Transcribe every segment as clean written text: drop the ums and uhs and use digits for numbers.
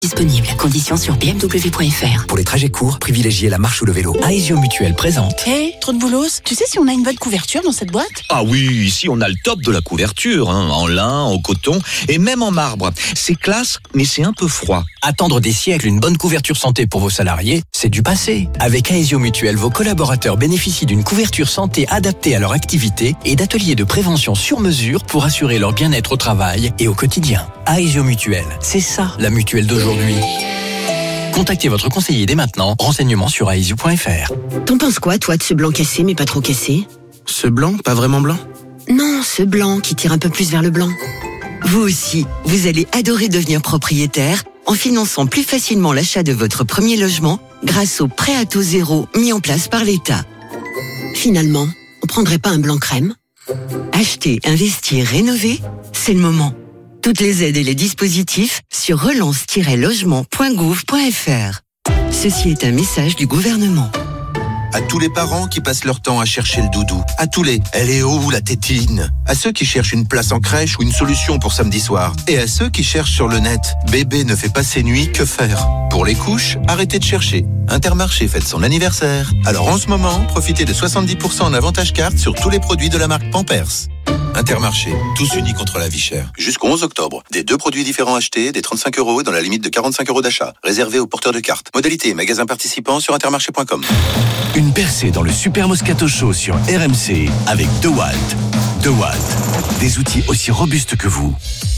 Disponible. Conditions sur bmw.fr. Pour les trajets courts, privilégiez la marche ou le vélo. Aesio Mutuelle présente. Trop de boulos. Tu sais si on a une bonne couverture dans cette boîte ? Ah oui, ici on a le top de la couverture, en lin, en coton et même en marbre. C'est classe, mais c'est un peu froid. Attendre des siècles une bonne couverture santé pour vos salariés, c'est du passé. Avec Aesio Mutuelle, vos collaborateurs bénéficient d'une couverture santé adaptée à leur activité et d'ateliers de prévention sur mesure pour assurer leur bien-être au travail et au quotidien. Aesio Mutuelle, c'est ça la mutuelle d'aujourd'hui. Contactez votre conseiller dès maintenant. Renseignements sur aesio.fr. T'en penses quoi, toi, de ce blanc cassé, mais pas trop cassé ? Ce blanc, pas vraiment blanc ? Non, ce blanc qui tire un peu plus vers le blanc. Vous aussi, vous allez adorer devenir propriétaire en finançant plus facilement l'achat de votre premier logement grâce au prêt à taux zéro mis en place par l'État. Finalement, on prendrait pas un blanc crème ? Acheter, investir, rénover, c'est le moment. Toutes les aides et les dispositifs sur relance-logement.gouv.fr. Ceci est un message du gouvernement. À tous les parents qui passent leur temps à chercher le doudou. À tous les « elle est où la tétine ?» À ceux qui cherchent une place en crèche ou une solution pour samedi soir. Et à ceux qui cherchent sur le net « bébé ne fait pas ses nuits, que faire ?» Pour les couches, arrêtez de chercher. Intermarché fête son anniversaire. Alors en ce moment, profitez de 70% en avantage carte sur tous les produits de la marque Pampers. Intermarché, tous unis contre la vie chère. Jusqu'au 11 octobre, des 2 produits différents achetés, des 35 € dans la limite de 45 € d'achat. Réservé aux porteurs de cartes. Modalité, magasin participant sur intermarché.com. Une percée dans le Super Moscato Show sur RMC avec DeWalt. DeWalt, des outils aussi robustes que vous.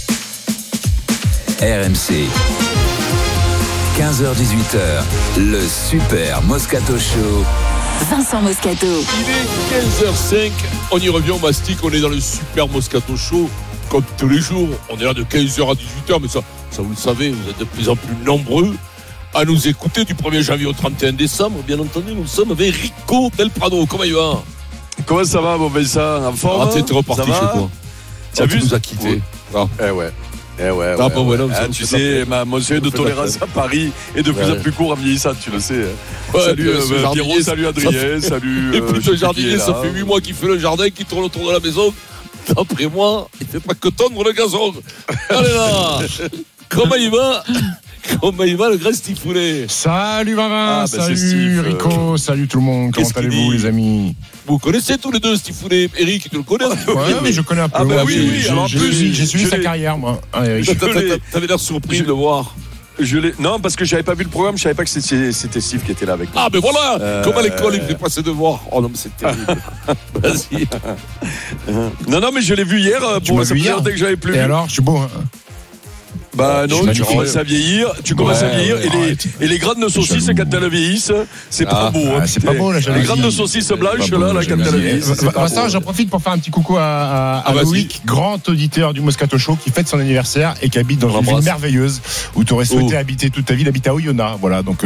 RMC, 15h-18h, le Super Moscato Show. Vincent Moscato. Il est 15h05, on y revient au Mastic, on est dans le Super Moscato Show, comme tous les jours. On est là de 15h à 18h, mais ça vous le savez, vous êtes de plus en plus nombreux à nous écouter du 1er janvier au 31 décembre. Bien entendu, nous sommes avec Rico Del Prado. Comment il va ? Comment ça va, mon Vincent ? En forme ? T'es reparti chez toi. T'as vu ? Tu nous as quittés. Tu sais, mon seuil de tolérance à Paris est de plus en plus court en vieillissant, tu le sais. Salut Pierrot, salut Adrien, salut. Et puis le jardinier, ça fait 8 mois qu'il fait le jardin, qu'il tourne autour de la maison. D'après moi, il fait pas que tondre le gazon. Allez là. Comment il va le grand Stifoulet ? Salut Vavin, salut Rico, salut tout le monde. Comment allez-vous les amis ? Vous connaissez tous les deux Stifoulet. Eric, tu le connais ? Ouais, mais je connais un peu. Ah bah oui, alors en plus, j'ai suivi sa carrière, moi. T'avais l'air surpris de le voir. Non, parce que j'avais pas vu le programme, je savais pas que c'était Steve qui était là avec nous. Ah, mais voilà. Comme à l'école, il fait pas ses devoirs. Oh non, mais c'est terrible. Vas-y. Non, mais je l'ai vu hier. Pour ça faisait longtemps que j'avais plus vu. Et alors, je suis beau. Bah non, tu commences à vieillir, et les grandes saucisses quand elles vieillissent, c'est pas beau. C'est pas beau la jalousie. Les grandes saucisses blanches là quand elles vieillissent. Vincent, j'en profite pour faire un petit coucou à Loïc, grand auditeur du Moscato Show qui fête son anniversaire et qui habite dans une ville merveilleuse où tu aurais souhaité habiter toute ta vie, il habite à Oyonnax. Voilà, donc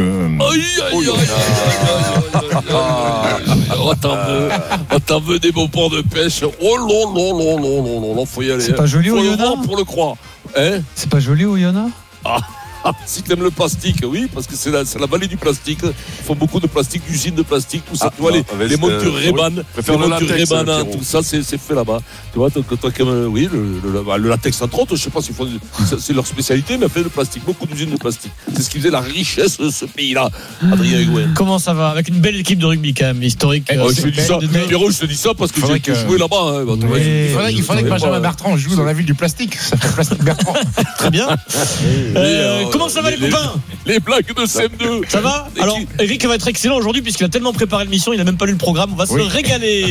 on t'en veut des beaux ports de pêche. Oh là, faut y aller. C'est pas joli Oyonnax. Oyonnax. Faut le voir pour le croire. C'est pas joli Oyonnax. Si t'aimes le plastique, oui, parce que c'est la vallée du plastique. Il faut beaucoup de plastique, d'usines de plastique, tout ça. Tu vois, les montures Reban, tout ça, c'est fait là-bas. Tu vois, toi, oui, le latex entre autres, je sais pas s'il faut, c'est leur spécialité, mais fait le plastique, beaucoup d'usines de plastique. C'est ce qui faisait la richesse de ce pays-là. Adrien Higuain. Comment ça va ? Avec une belle équipe de rugby quand même, historique. Je te dis ça, Pierrot, je te dis ça parce que j'ai joué là-bas. Il faudrait que Benjamin Bertrand joue dans la ville du plastique. Ça fait Plastique Bertrand. Très bien. Comment ça va les copains ? Les blagues de CM2. Ça va ? Alors Eric va être excellent aujourd'hui puisqu'il a tellement préparé l'émission, il n'a même pas lu le programme, on va se régaler.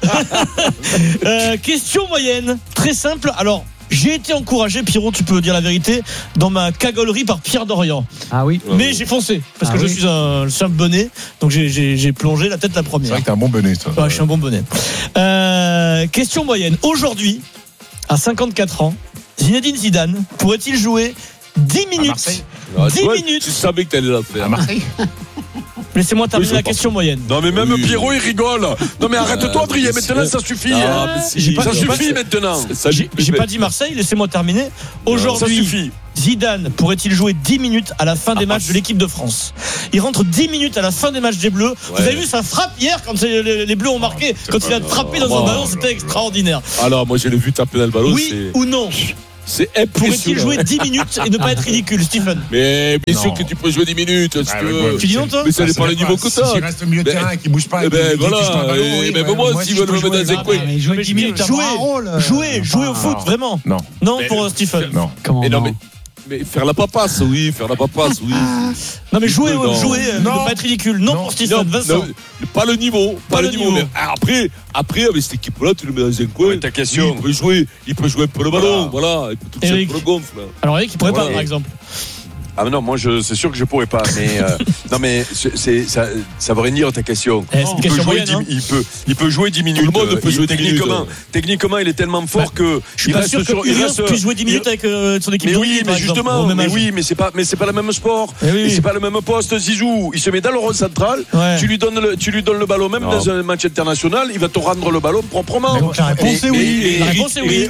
Question moyenne, très simple. Alors j'ai été encouragé, Pierrot, tu peux dire la vérité, dans ma cagolerie par Pierre Dorian. Ah oui. Mais j'ai foncé parce que je suis un simple bonnet, donc j'ai plongé la tête la première. C'est vrai que t'es un bon bonnet, toi. Ouais, je suis un bon bonnet. Question moyenne. Aujourd'hui, à 54 ans, Zinedine Zidane pourrait-il jouer 10 minutes. 10 minutes. Tu savais que t'allais la faire. À Marseille. Laissez-moi terminer la question moyenne. Non mais même Pierrot il rigole. Non mais arrête-toi Adrien, maintenant ça suffit. Ça suffit maintenant. J'ai pas dit Marseille, laissez-moi terminer. Aujourd'hui, Zidane pourrait-il jouer 10 minutes à la fin des matchs de l'équipe de France ? Il rentre 10 minutes à la fin des matchs des Bleus. Vous avez vu sa frappe hier quand les Bleus ont marqué, quand il a frappé dans un ballon, c'était extraordinaire. Alors moi je l'ai vu taper dans le ballon. Oui ou non ? C'est impressionnant. Pourrait-il jouer 10 minutes et ne pas être ridicule, Stephen? Mais bien sûr que tu peux jouer 10 minutes. Si tu veux. Tu dis non, toi? Mais ça dépend le niveau que tu as. S'il reste au milieu de terrain et qu'il bouge pas. Voilà. Même moi, s'ils veulent me mettre dans un coin. Jouer 10 minutes, jouer au foot, vraiment. Non, pour Stephen. Non. Mais faire la papasse, oui. Non, mais jouer, ne pas être ridicule. Non, pour Stephen, Vincent. Pas le niveau. Mais après, avec cette équipe-là, tu le mets dans un coin. Ta question. Il peut jouer un peu le ballon. Voilà. Il peut toucher un peu le gonfle. Alors, Eric, il pourrait pas, par exemple. Ah non, moi c'est sûr que je pourrais pas. Mais non, mais ça veut rien dire ta question. C'est une question moyenne. Il peut jouer 10 minutes. Tout le monde peut jouer 10 minutes. Techniquement, il est tellement fort que je suis pas sûr que Urios puisse jouer 10 minutes avec son équipe. Mais oui, mais justement, mais c'est pas le même sport. Et c'est pas le même poste. Zizou, il se met dans le rôle central. Tu lui donnes le ballon même dans un match international, il va te rendre le ballon proprement. La réponse est oui. La réponse est oui.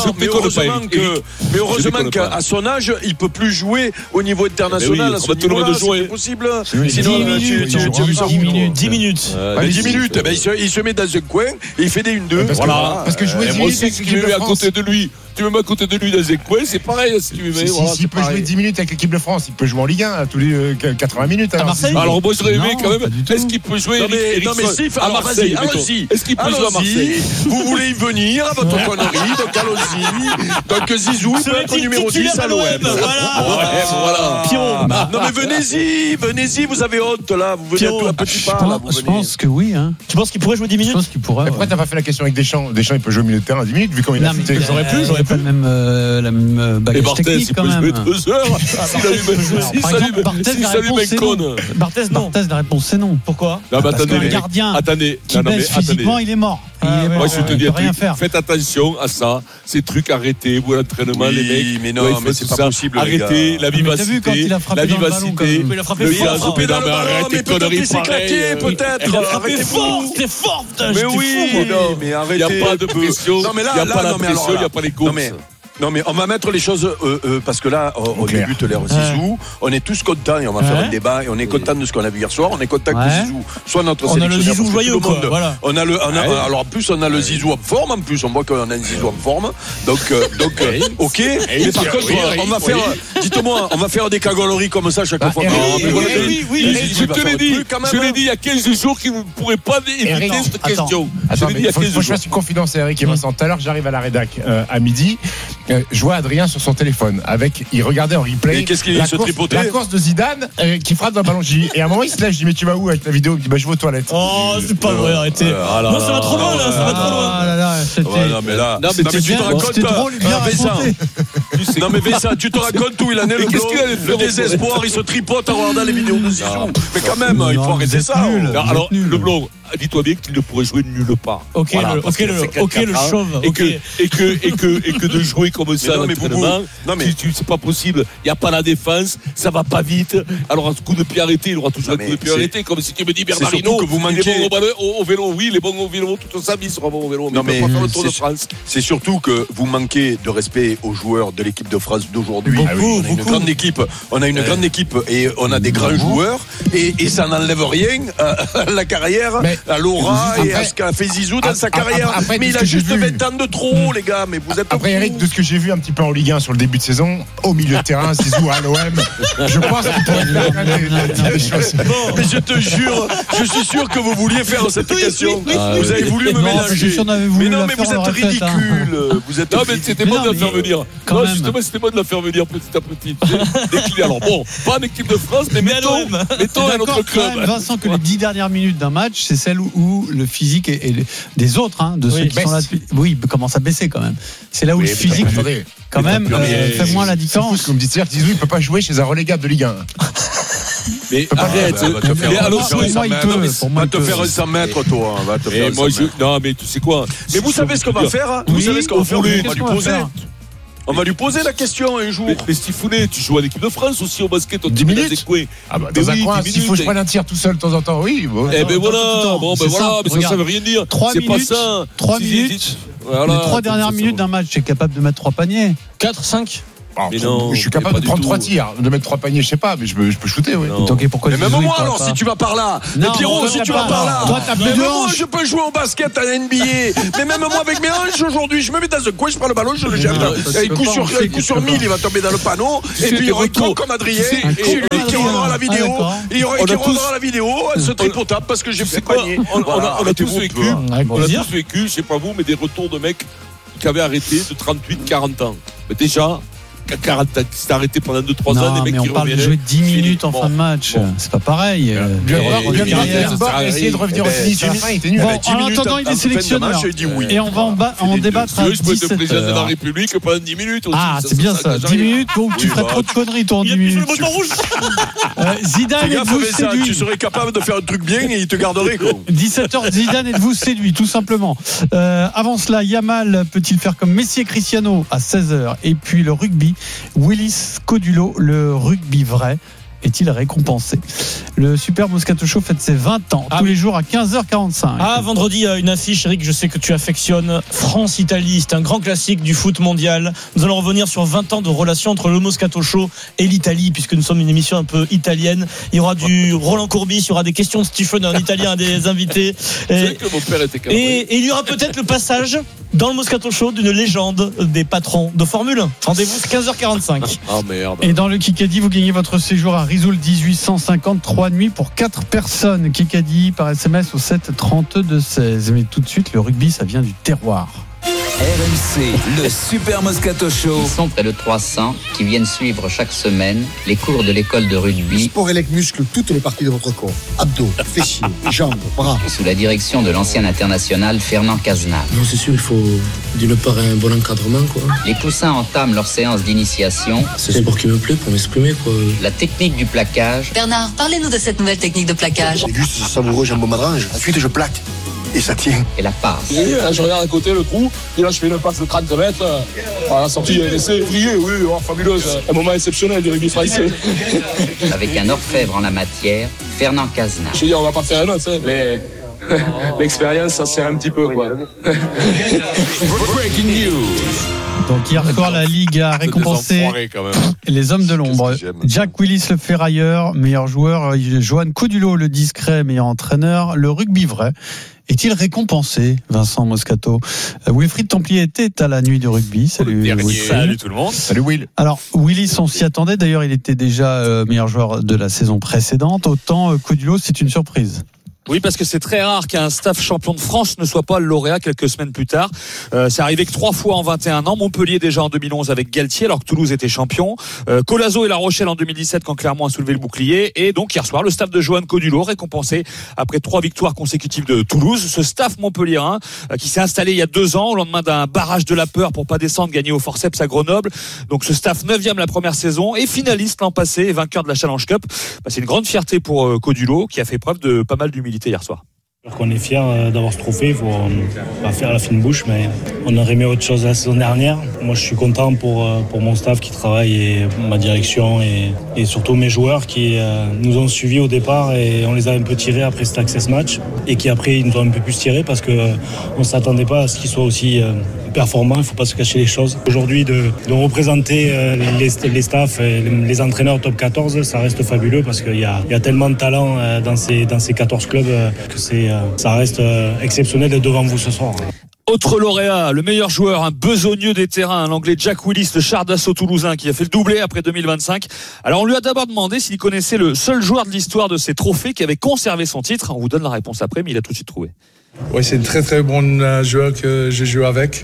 Mais heureusement qu'à son âge, il peut plus jouer au niveau international, à ce niveau-là, c'est possible. Sinon, 10 minutes. 10 minutes, il se met dans un coin et il fait des 1-2. Voilà. Parce que jouer 10 minutes, si tu me mets à côté de lui, tu me mets à côté de lui dans un coin, c'est pareil. S'il peut jouer 10 minutes avec l'équipe de France, il peut jouer en Ligue 1 tous les 80 minutes. Alors moi, je rêvais quand même. Est-ce qu'il peut jouer à Marseille? Allons-y. Est-ce qu'il peut jouer à Marseille? Vous voulez y venir à votre connerie, donc allons-y. Donc Zizou, il peut être numéro 10 à l'OM. Voilà. Non mais venez-y, vous avez honte là, vous venez à petit pas là. Je pense que oui. Tu penses qu'il pourrait jouer 10 minutes? Je pense qu'il pourrait. Pourquoi t'as pas fait la question avec Deschamps? Deschamps, il peut jouer au milieu de terrain à 10 minutes vu comment il a fouté. J'aurais pas la même bagage technique quand même. Et Barthez, il peut jouer 2 heures. Si ça lui met con. Barthez, la réponse c'est non. Pourquoi? Parce qu'un gardien qui baisse physiquement, il est mort. Moi, je te dis, faites attention à ça. Ces trucs, arrêtez. Vous, l'entraînement, les mecs. Mais non, mais c'est pas possible. Arrêtez la vivacité. La vivacité. Il a frappé fort. Arrêtez conneries pareilles. Peut-être. Il a frappé fort. C'était fort. Mais oui, mais arrêtez. Il n'y a pas de pression. Il n'y a pas la pression. Il n'y a pas les courses. Non mais on va mettre les choses parce que là on débute l'ère Zizou, on est tous contents et on va faire un débat et on est content de ce qu'on a vu hier soir, on est content que Zizou soit notre sélectionneur. On a le Zizou joyeux quoi, voilà. Alors en plus on a le Zizou en forme, en plus on voit qu'on a un Zizou en forme. Donc OK, mais par contre on va faire dites-moi, on va faire des cagoleries comme ça chaque fois. Oui, je te l'ai dit il y a 15 jours qu'il ne pourrait pas éviter cette question. Attends, il faut que je fasse une confidence à Eric et Vincent. Tout à l'heure j'arrive à la rédac à midi. Je vois Adrien sur son téléphone il regardait en replay la course de Zidane qui frappe dans le ballon. Et à un moment il se lève, je dis mais tu vas où avec la vidéo? Il dit bah je vais aux toilettes. Oh c'est pas vrai, arrêtez. Non ça va trop loin là, ça va trop loin. Non mais tu te racontes Non mais Vincent, tu te racontes où il en est le désespoir, il se tripote en regardant les vidéos de Zizou. Mais quand même, il faut arrêter ça. Alors le blond, dis-toi bien qu'il ne pourrait jouer nulle part. Ok le chauve. Et que de jouer comme ça à l'entraînement, c'est pas possible. Il n'y a pas la défense, ça va pas vite. Alors un coup de pied arrêté, il aura toujours un coup de pied arrêté. Comme si tu me dis Bernardino, il est bon au vélo. Oui, il est bon au vélo, tout ça, il sera bon au vélo. Mais il ne peut pas faire le Tour de France. C'est surtout que vous manquez de respect aux joueurs de l'équipe de France d'aujourd'hui. On a une grande équipe. On a une grande équipe et on a des grands joueurs et ça n'enlève rien à la carrière, à l'aura et à ce qu'a fait Zizou dans sa carrière. Mais il a juste 20 ans de trop, les gars. Mais vous êtes après Eric, de ce que j'ai vu un petit peu en Ligue 1 sur le début de saison, au milieu de terrain, Zizou à l'OM, je pense qu'il pourrait faire des choses. Mais je te jure, je suis sûr que vous vouliez faire cette question. Vous avez voulu me mélanger. Mais non, mais vous êtes ridicule. Non, mais c'était bon de la faire venir. Non, justement, c'était bon de la faire venir petit à petit. Décliner. Alors bon, pas en équipe de France, mais mettons un autre club. Vincent, que les 10 dernières minutes d'un match, c'est celle où le physique des autres, de ceux qui sont là depuis. Oui, commence à baisser quand même. C'est là où le physique, quand même, fait moins la différence. Comme dit Zizou, il ne peut pas jouer chez un relégable de Ligue 1. Mais arrête, va te faire un 100 mètres, toi. Non, mais tu sais quoi? Mais vous savez ce qu'on va faire? Vous savez ce qu'on va faire? On va lui poser la question un jour. Mais Stifounet, tu joues à l'équipe de France aussi au basket. 10 minutes. Dans un coin, s'il faut je prenne un tir tout seul de temps en temps, oui. Eh ben voilà, mais ça veut rien dire. 3 minutes. 3 minutes. Les 3 dernières minutes d'un match, tu es capable de mettre 3 paniers. 4, 5. Je suis capable de prendre 3 tirs, de mettre 3 paniers, je sais pas, mais je peux shooter, oui. Donc, mais même moi, alors, si tu vas par là, Pierrot, si tu vas par là, même moi, je peux jouer au basket à la NBA, mais même moi, avec mes hanches aujourd'hui, je me mets dans un coin, je prends le ballon, je le jette. Et coup sur 1000, il va tomber dans le panneau, et puis il y aura une comme Adrien, c'est lui qui rendra la vidéo, il y aura qui rendra la vidéo, ce tripotable, parce que j'ai fait panier. On a tous vécu, je sais pas vous, mais des retours de mecs qui avaient arrêté de 38-40 ans. Mais déjà, 40 ans, qui s'est arrêté pendant 2-3 ans, des mecs qui revenaient. On parle de jouer 10 minutes en fin de match. C'est pas pareil. Essayer de revenir au finish à la fin, il était nul. En attendant, il est sélectionneur. Et on va en débattre à 17h. Je peux être président de la République pendant 10 minutes aussi. Ah, c'est bien ça. 10 minutes, donc tu ferais trop de conneries, toi, en 10 minutes. Il a le bouton rouge. Zidane, êtes-vous séduit? Tu serais capable de faire un truc bien et il te garderait, quoi. 17h, Zidane, êtes-vous séduit, tout simplement. Avant cela, Yamal peut-il faire comme Messi et Cristiano à 16h? Et puis le rugby, Willis Codulo, le rugby vrai, est-il récompensé? Le Super Moscato Show fête ses 20 ans, tous les jours à 15h45. Vendredi, une affiche, Eric, je sais que tu affectionnes. France-Italie, c'est un grand classique du foot mondial. Nous allons revenir sur 20 ans de relation entre le Moscato Show et l'Italie, puisque nous sommes une émission un peu italienne. Il y aura du Roland Courbis, il y aura des questions de Stephen en italien, des invités. C'est que mon père était et il y aura peut-être le passage dans le Moscato Show d'une légende des patrons de Formule 1. Rendez-vous 15h45. Ah merde. Et dans le Kikadi, vous gagnez votre séjour à Risoul 1853 nuits pour 4 personnes. Kikadi par SMS au 7 32 16. Mais tout de suite, le rugby, ça vient du terroir. RMC, le Super Moscato Show. Ils sont près de 300 qui viennent suivre chaque semaine les cours de l'école de rugby. Sport Elec muscle toutes les parties de votre corps. Abdos, fessiers, jambes, bras. Sous la direction de l'ancien international Fernand Cazenave. Non, c'est sûr, il faut d'une part un bon encadrement, quoi. Les poussins entament leur séance d'initiation. C'est le sport qui me plaît pour m'exprimer, quoi. La technique du plaquage. Bernard, parlez-nous de cette nouvelle technique de plaquage. C'est juste savoureux, j'aime bon madrange. Ensuite, je plaque. Et ça tient. Et la passe. Et là, je regarde à côté le trou, et là je fais une passe de 30 mètres. À la sortie, il y a un essai brillé, oui, fabuleuse. Un moment exceptionnel du rugby français. Avec un orfèvre en la matière, Fernand Cazenave. Je dis, on va pas faire un autre, mais l'expérience, ça sert un petit peu, quoi. Breaking news. Donc hier soir, la Ligue a récompensé les hommes de l'ombre. Jack Willis, le ferrailleur, meilleur joueur. Johan Codulo, le discret, meilleur entraîneur. Le rugby vrai. Est-il récompensé, Vincent Moscato? Wilfried Templier était à la nuit du rugby. Salut tout le monde. Salut Will. Alors, Willis, on s'y attendait. D'ailleurs, il était déjà meilleur joueur de la saison précédente. Autant Codulo, c'est une surprise. Oui, parce que c'est très rare qu'un staff champion de France ne soit pas lauréat quelques semaines plus tard. C'est arrivé que 3 fois en 21 ans. Montpellier déjà en 2011 avec Galtier, alors que Toulouse était champion. Colazo et La Rochelle en 2017 quand Clermont a soulevé le bouclier. Et donc hier soir, le staff de Johan Codulo récompensé après 3 victoires consécutives de Toulouse. Ce staff montpelliérain qui s'est installé il y a 2 ans au lendemain d'un barrage de la peur pour pas descendre, gagné au forceps à Grenoble. Donc ce staff 9e la première saison et finaliste l'an passé et vainqueur de la Challenge Cup. C'est une grande fierté pour Codulo qui a fait preuve de pas mal d'humilité hier soir. On est fiers d'avoir ce trophée, il faut pas faire la fine bouche, mais on aurait aimé autre chose la saison dernière. Moi je suis content pour mon staff qui travaille et ma direction et surtout mes joueurs qui nous ont suivis au départ et on les a un peu tirés après cet Access Match et qui après ils nous ont un peu plus tirés parce qu'on ne s'attendait pas à ce qu'ils soient aussi performants, il ne faut pas se cacher les choses. Aujourd'hui de représenter les staffs et les entraîneurs top 14, ça reste fabuleux parce qu'il y a tellement de talent dans ces 14 clubs que ça reste exceptionnel d'être devant vous ce soir. Autre lauréat, le meilleur joueur, un besogneux des terrains, l'anglais Jack Willis, le char d'assaut toulousain qui a fait le doublé après 2025. Alors on lui a d'abord demandé s'il connaissait le seul joueur de l'histoire de ces trophées qui avait conservé son titre. On vous donne la réponse après, mais il a tout de suite trouvé. Oui, c'est un très très bon joueur que je joue avec.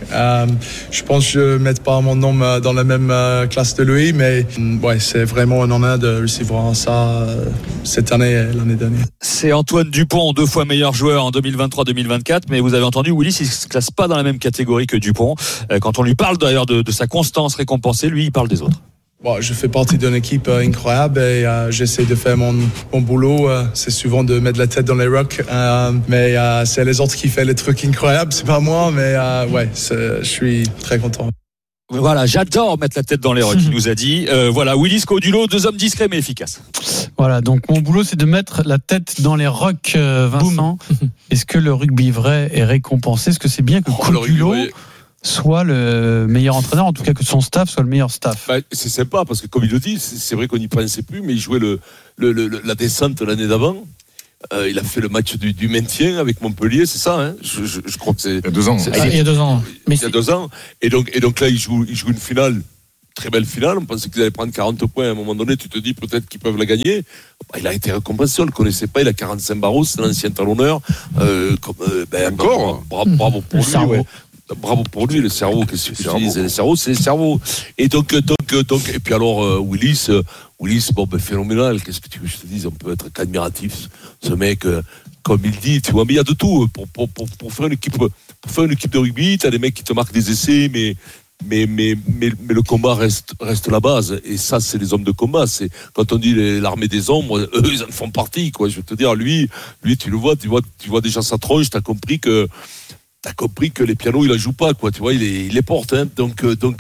Je pense que je ne mets pas mon nom dans la même classe de lui, mais ouais, c'est vraiment un honneur de recevoir ça cette année et l'année dernière. C'est Antoine Dupont, 2 fois meilleur joueur en 2023-2024, mais vous avez entendu, Willis, il ne se classe pas dans la même catégorie que Dupont. Quand on lui parle d'ailleurs de sa constance récompensée, lui, il parle des autres. Bon, je fais partie d'une équipe incroyable et j'essaie de faire mon boulot. C'est souvent de mettre la tête dans les rocks, mais c'est les autres qui font les trucs incroyables, c'est pas moi, mais ouais, je suis très content. Voilà, j'adore mettre la tête dans les rocks, il nous a dit. Voilà, Willis Codulo, 2 hommes discrets mais efficaces. Voilà, donc mon boulot c'est de mettre la tête dans les rocks, Vincent. Est-ce que le rugby vrai est récompensé? Est-ce que c'est bien que Codulo soit le meilleur entraîneur, en tout cas que son staff soit le meilleur staff. C'est sympa parce que comme il le dit, c'est vrai qu'on n'y pensait plus, mais il jouait la descente l'année d'avant. Il a fait le match du maintien avec Montpellier, c'est ça, hein, je crois que c'est. Il y a 2 ans. Il y a 2 ans. Il y a 2 ans. Et donc là, il joue une finale. Très belle finale, on pensait qu'ils allaient prendre 40 points à un moment donné, tu te dis peut-être qu'ils peuvent la gagner. Il a été récompensé, on ne le connaissait pas, il a 45 barreaux, c'est l'ancien talonneur. Encore bravo pour lui, ouais. Bravo pour lui, le cerveau, qu'est-ce que tu dis, le cerveau, c'est le cerveau. Et donc et puis alors Willis, phénoménal, qu'est-ce que tu veux que je te dise, on peut être qu'admiratif, ce mec, comme il dit, tu vois, mais il y a de tout, pour faire une équipe de rugby, t'as des mecs qui te marquent des essais, mais le combat reste la base, et ça c'est les hommes de combat. C'est quand on dit l'armée des ombres, eux ils en font partie, quoi. Je veux te dire, lui tu le vois, tu vois déjà sa tronche, t'as compris que les pianos il la joue pas, quoi. Tu vois, il les porte, hein. Donc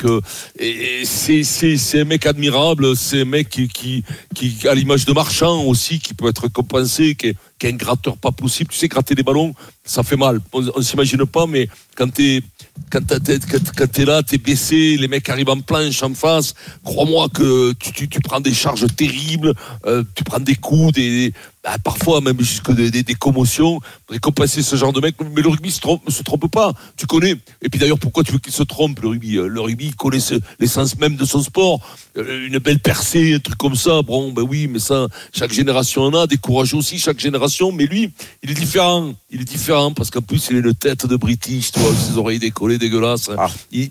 c'est un mec admirable, c'est un mec qui à l'image de Marchand aussi, qui peut être récompensé, qui est un gratteur pas possible. Tu sais, gratter des ballons, ça fait mal. On s'imagine pas, mais quand t'es là, t'es baissé, les mecs arrivent en planche en face, crois-moi que tu prends des charges terribles, tu prends des coups, parfois même jusque des commotions. Récompenser ce genre de mec, mais le rugby se trompe pas, tu connais. Et puis d'ailleurs, pourquoi tu veux qu'il se trompe, le rugby? Le rugby, il connaît l'essence même de son sport. Une belle percée, un truc comme ça, bon, ben oui, mais ça, chaque génération en a, des courageux aussi, chaque génération, mais lui, il est différent parce qu'en plus, il est une tête de British, tu vois, ses oreilles décollées, dégueulasses. Il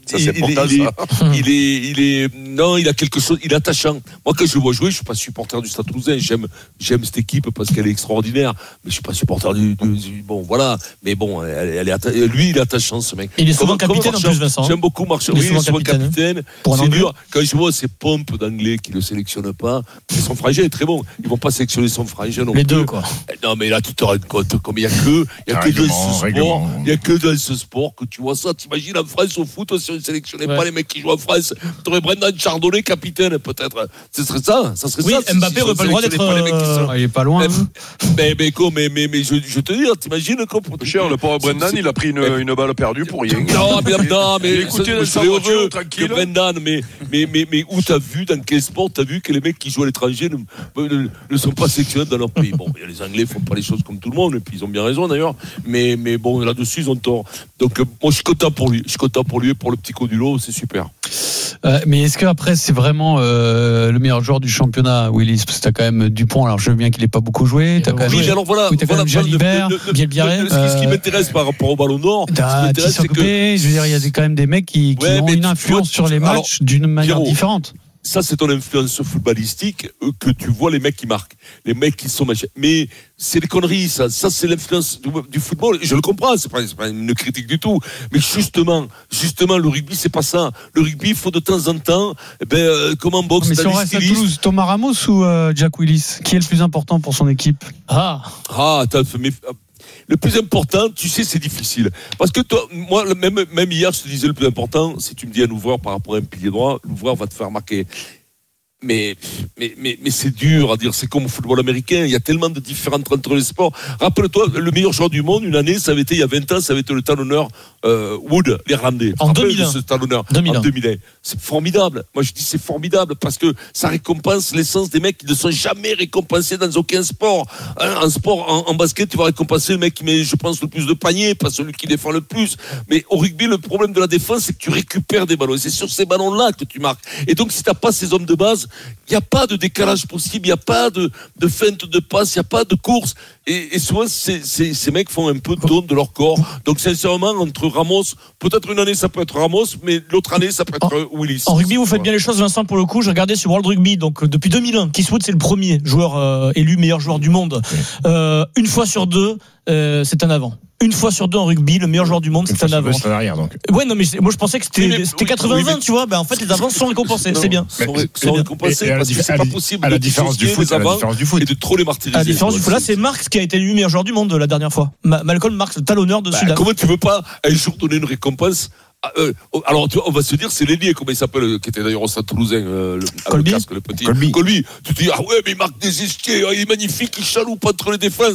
a quelque chose, il est attachant. Moi, quand je le vois jouer, je suis pas supporter du Stade Toulousain, j'aime cette équipe parce qu'elle est extraordinaire, mais je suis pas supporter bon, voilà, mais bon, lui, il est attachant, ce mec. Il est souvent capitaine en plus, Vincent. J'aime beaucoup Marchand, il est souvent capitaine. C'est dur, quand je vois ces pompes d'anglais qui le sélectionnent pas, mais son frangin est très bon, ils vont pas sélectionner son frangin non plus. Les deux, quoi. Non, mais là, tu te rends compte, comme il y a que dans ce sport que tu vois ça. T'imagines en France au foot, si on ne sélectionnait pas les mecs qui jouent en France, t'aurais Brendan Chardonnay capitaine, peut-être. Ce serait ça. Oui, Mbappé aurait pas le droit d'être. Il est pas loin. Mais je te dis, t'imagines comme cher, le pauvre Brendan, il a pris une balle perdue pour rien. Non, mais écoutez, dans sa voiture, tranquille. Brendan, mais où t'as vu, dans quel sport t'as vu que les mecs qui jouent à l'étranger ne sont pas sélectionnés dans leur pays? Bon, les Anglais font pas les choses comme tout le monde, et puis ils ont bien raison d'ailleurs, mais bon, là-dessus ils ont tort. Donc moi je suis content pour lui, et pour le petit Codulot, c'est super. Mais est-ce qu'après c'est vraiment le meilleur joueur du championnat, Willis? Parce que t'as quand même Dupont, alors je veux bien qu'il ait pas beaucoup joué, t'as quand même alors voilà, Jalibert, Bielbiaré, ce qui m'intéresse par rapport au Ballon d'Or, c'est que je veux dire, il y a quand même des mecs qui ont une influence sur les matchs d'une manière différente. Ça, c'est ton influence footballistique que tu vois les mecs qui marquent, les mecs qui sont machins. Mais c'est des conneries, ça. Ça, c'est l'influence du football. Je le comprends, c'est pas une critique du tout. Mais justement, le rugby, c'est pas ça. Le rugby, il faut de temps en temps, comme en boxe. Mais si on reste à Toulouse, Thomas Ramos ou Jack Willis, qui est le plus important pour son équipe? Le plus important, tu sais, c'est difficile. Parce que toi, moi, même hier, je te disais le plus important, si tu me dis un ouvreur par rapport à un pilier droit, l'ouvreur va te faire marquer. Mais c'est dur à dire, c'est comme au football américain, il y a tellement de différences entre les sports. Rappelle-toi, le meilleur joueur du monde, une année, ça avait été, il y a 20 ans, ça avait été le talonneur Wood, l'Irlandais. En 2001. Ce talonneur. En 2001. C'est formidable. Moi, je dis c'est formidable parce que ça récompense l'essence des mecs qui ne sont jamais récompensés dans aucun sport. En sport, en basket, tu vas récompenser le mec qui met, je pense, le plus de paniers, pas celui qui défend le plus. Mais au rugby, le problème de la défense, c'est que tu récupères des ballons. Et c'est sur ces ballons-là que tu marques. Et donc, si tu n'as pas ces hommes de base, il n'y a pas de décalage possible, il n'y a pas de feinte de passe, il n'y a pas de course. Et souvent, ces mecs font un peu don de leur corps. Donc, sincèrement, entre Ramos, peut-être une année, ça peut être Ramos, mais l'autre année, ça peut être Willis. En rugby, vous faites bien les choses, Vincent, pour le coup. J'ai regardé sur World Rugby, donc depuis 2001. Keith Wood, c'est le premier joueur élu meilleur joueur du monde. Une fois sur deux, c'est un avant. Une fois sur deux en rugby, le meilleur joueur du monde, c'est un avant. C'est en arrière, donc. Ouais, non, mais moi je pensais que c'était 80-20, tu vois. En fait, les avants sont récompensés, c'est bien. Sont récompensés parce que c'est pas possible. À la différence du foot, et de trop les martyriser. À la différence du foot, là, c'est Marx qui a été élu meilleur joueur du monde la dernière fois. Malcolm Marx, le talonneur de Sud-Afrique. Comment tu veux pas un jour donner une récompense? Alors on va se dire c'est l'ailier, comment il s'appelle, qui était d'ailleurs au Stade Toulousain, le petit Colby. Tu te dis mais il marque des esquiers, il est magnifique, il chaloupe entre les défenses.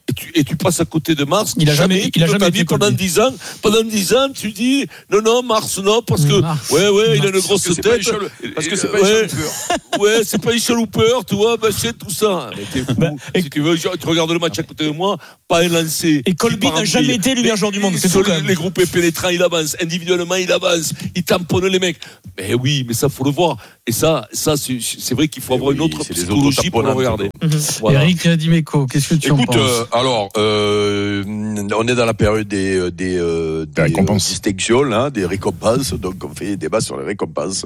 et tu passes à côté de Mars. Il a jamais été pendant 10 ans. Pendant 10 ans, tu dis non, Mars, non, parce que ouais, il a une grosse tête. Parce que c'est pas Hooper. Ouais, c'est pas Michel Hooper, tu vois, c'est tout ça. Mais t'es fou. Si tu veux, tu regardes le match à côté de moi, pas un lancé. Et Colby n'a jamais été le meilleur joueur du monde. C'est tout. Les groupes pénétrants, il avance. Individuellement, il avance. Il tamponne les mecs. Mais oui, mais ça, faut le voir. Et ça, c'est vrai qu'il faut avoir une autre psychologie pour le regarder. Voilà. Eric Dimeco, qu'est-ce que tu en penses? Écoute, alors, on est dans la période des distinctions, hein, des récompenses. Donc, on fait débat sur les récompenses.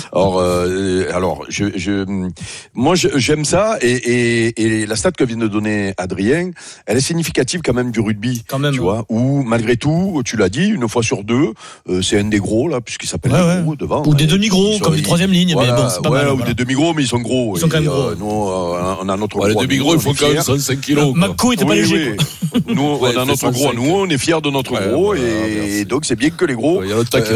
Alors, moi, j'aime ça. Et la stat que vient de donner Adrien, elle est significative quand même du rugby. Quand même. Tu vois, où, malgré tout, tu l'as dit, une fois sur deux, c'est un des gros, là, puisqu'il s'appelle les gros devant. Ou des demi-gros, comme les troisième ligne. Voilà, mais bon, c'est pas mal. Ou des demi-gros, mais ils sont gros. Ils sont quand même gros. Nous, on a notre gros. Les demi-gros, ils font quand même 105 kilos. Macco était pas léger. Nous, on a notre gros. Nous, on est fiers de notre gros. Et donc, c'est bien que les gros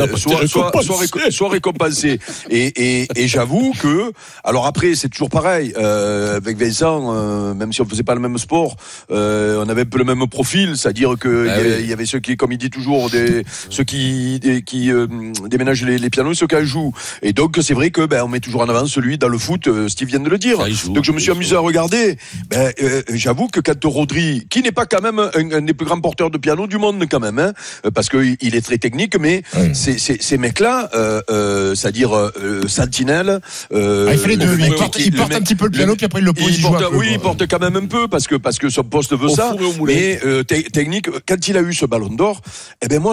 soient récompensés. Et j'avoue que, alors après, c'est toujours pareil. Avec Vincent, même si on faisait pas le même sport, on avait un peu le même profil, c'est-à-dire que il y avait ceux qui, comme il dit toujours, ceux qui déménagent les pianos, ceux qui jouent. Et donc, c'est vrai que on met toujours en avant celui dans le foot. Steve vient de le dire. Donc, je me suis amusé à regarder. J'avoue que quand Rodri, qui n'est pas quand même un des plus grands porteurs de piano du monde quand même, hein, parce que il est très technique, mais ces mecs-là, c'est-à-dire Sentinelle. Il fait les deux. Il porte un petit peu le piano, puis après il le pose. Il porte quand même un peu parce que son poste veut ça. Mais technique, quand il a eu ce ballon d'or, moi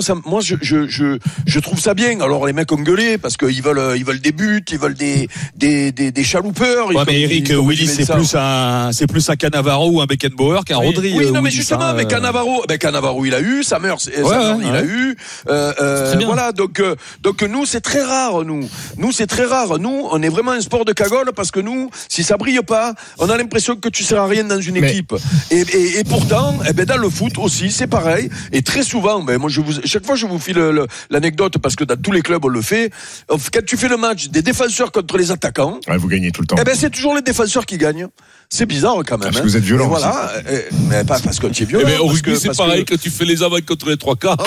je trouve ça bien. Alors les mecs ont gueulé parce qu'ils veulent des buts, ils veulent des chaloupeurs. Ouais, mais Eric, Willy, c'est plus un Cannavaro ou un Beckenbauer qu'un Rodri. Oui, non, mais justement, mais Cannavaro, il a eu, Samers, il a eu. Voilà, donc nous, c'est très rare, nous, c'est très rare. Nous, on est vraiment un sport de cagole parce que nous, si ça brille pas, on a l'impression que tu sers à rien dans une équipe. Et pourtant, dans le foot aussi, c'est pareil. Et très souvent, chaque fois, je vous file l'anecdote parce que dans tous les clubs, on le fait. Quand tu fais le match des défenseurs contre les attaquants, vous gagnez tout le temps. C'est toujours les défenseurs qui gagnent. C'est bizarre quand même. Parce que vous êtes violent. Voilà, mais pas parce que tu es violent. Mais au rugby, c'est pareil que tu fais les avants contre les trois quarts.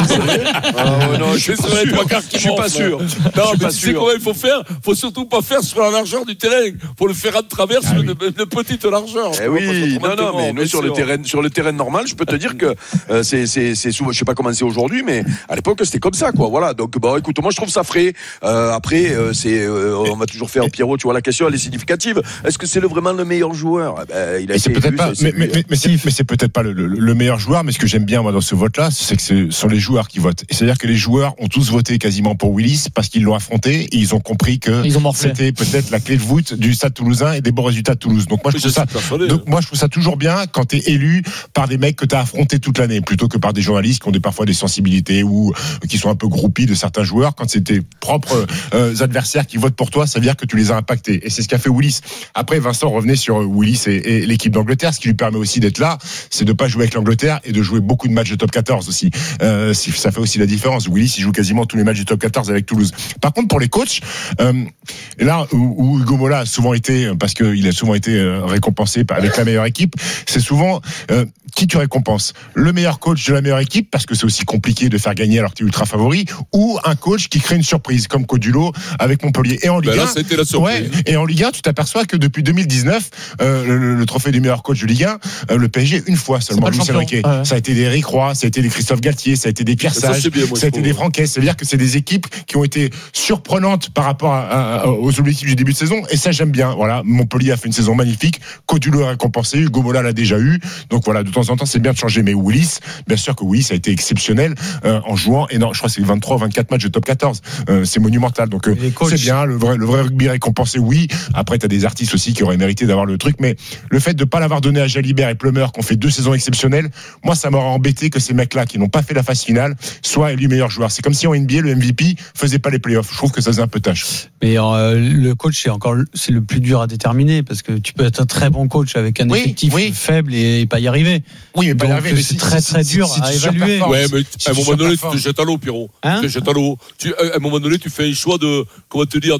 Non, je suis pas sûr. Non, mais tu sais comment il faut faire? Faut surtout pas faire sur la largeur du terrain. Faut le faire à travers sur une petite largeur. Oui, non, mais nous sur le terrain normal, je peux te dire que c'est souvent, je sais pas comment c'est aujourd'hui, mais à l'époque c'était comme ça, quoi. Voilà. Donc écoute, moi je trouve ça frais. Après, on va toujours faire Pierrot. Tu vois, la question elle est significative. Est-ce que c'est vraiment le meilleur joueur? Il a été peut-être pas, mais c'est peut-être pas le meilleur joueur, mais ce que j'aime bien moi dans ce vote-là, c'est que ce sont les joueurs qui votent. Et c'est-à-dire que les joueurs ont tous voté quasiment pour Willis parce qu'ils l'ont affronté et ils ont compris que c'était peut-être la clé de voûte du Stade Toulousain et des bons résultats de Toulouse. Donc moi je trouve ça toujours bien quand t'es élu par des mecs que t'as affronté toute l'année, plutôt que par des journalistes qui ont parfois des sensibilités ou qui sont un peu groupies de certains joueurs. Quand c'est tes propres adversaires qui votent pour toi, ça veut dire que tu les as impactés. Et c'est ce qu'a fait Willis. Après, Vincent revenait sur Willis et l'équipe d'Angleterre. Ce qui lui permet aussi d'être là, c'est de pas jouer avec l'Angleterre et de jouer beaucoup de matchs de top 14 aussi. Ça fait aussi la différence. Willis, il joue quasiment tous les matchs du top 14 avec Toulouse. Par contre, pour les coachs, là où Hugo Mola a souvent été, parce qu'il a souvent été récompensé avec la meilleure équipe, c'est souvent qui tu récompenses? Le meilleur coach de la meilleure équipe, parce que c'est aussi compliqué de faire gagner alors que tu es ultra favori, ou un coach qui crée une surprise, comme Codulo avec Montpellier. Et en Ligue 1, c'était la surprise. Et en Ligue 1, tu t'aperçois que depuis 2019, le trophée du meilleur coach de Ligue 1, le PSG, une fois seulement, Lucien Riquet. Ça a été des Eric Roy, ça a été des Christophe Galtier, ça a été des Pierre Sage, ça a été des Franquet. C'est-à-dire que c'est des équipes qui ont été surprenantes par rapport aux objectifs du début de saison. Et ça, j'aime bien. Voilà, Montpellier a fait une saison magnifique. Codulo est récompensé. Hugo Mola l'a déjà eu. Donc voilà, de temps en temps, c'est bien de changer. Mais Willis, bien sûr que Willis a été exceptionnel en jouant. Et non, je crois que c'est 23 ou 24 matchs de top 14. C'est monumental. Donc c'est bien. Le vrai rugby récompensé, oui. Après, t'as des artistes aussi qui auraient mérité d'avoir le truc. Mais le fait de pas l'avoir donné à Jalibert et Plumeur, qui ont fait 2 saisons exceptionnelles, moi, ça m'aurait embêté que ces mecs-là, qui n'ont pas fait la phase finale, soient élus meilleurs joueurs. C'est comme si en NBA, le MVP faisait pas les playoffs. Je trouve que ça faisait un peu tâche. Mais le coach, c'est le plus dur à déterminer, parce que tu peux être un très bon coach avec un effectif faible et pas y arriver. Oui, mais pas y arriver. C'est très dur à évaluer. Ouais, mais à un moment donné, tu te jettes à l'eau, Pierrot. Tu te jettes à l'eau. À un moment donné, tu fais un choix de, comment te dire,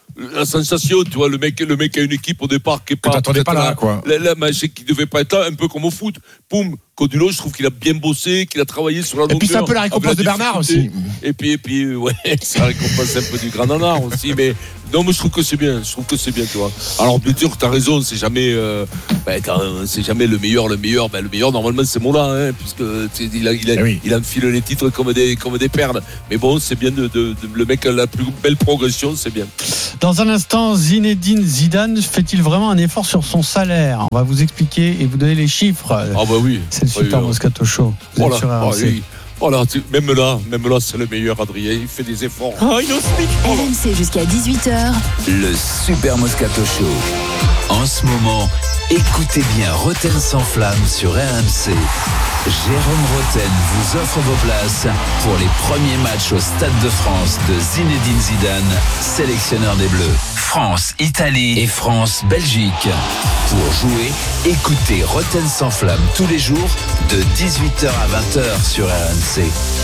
la sensation, tu vois, le mec a une équipe au départ qui est pas. T'attendais pas là, quoi. Là, c'est qu'il devait pas être là, un peu comme au foot. Poum, Codulo, je trouve qu'il a bien bossé, qu'il a travaillé sur la longueur. Et puis c'est un peu la récompense de Bernard aussi. Et puis, ouais, ça récompense un peu du grand nanar aussi, mais non, mais je trouve que c'est bien, tu vois. Alors bien sûr, t'as raison, c'est jamais le meilleur. Le meilleur normalement c'est Mola, hein, puisque il enfile les titres comme des perles. Mais bon, c'est bien le mec a la plus belle progression, c'est bien. Dans un instant, Zinedine Zidane fait-il vraiment un effort sur son salaire? On va vous expliquer et vous donner les chiffres. Ah bah oui. C'est le Super Moscato Show. Vous êtes sur RMC. Voilà, même là, c'est le meilleur, Adrien. Il fait des efforts. RMC jusqu'à 18h. Le Super Moscato Show. En ce moment, écoutez bien Roten sans flamme sur RMC. Jérôme Roten vous offre vos places pour les premiers matchs au Stade de France de Zinedine Zidane, sélectionneur des Bleus. France, Italie et France, Belgique. Pour jouer, écoutez Roten sans flamme tous les jours de 18h à 20h sur RMC.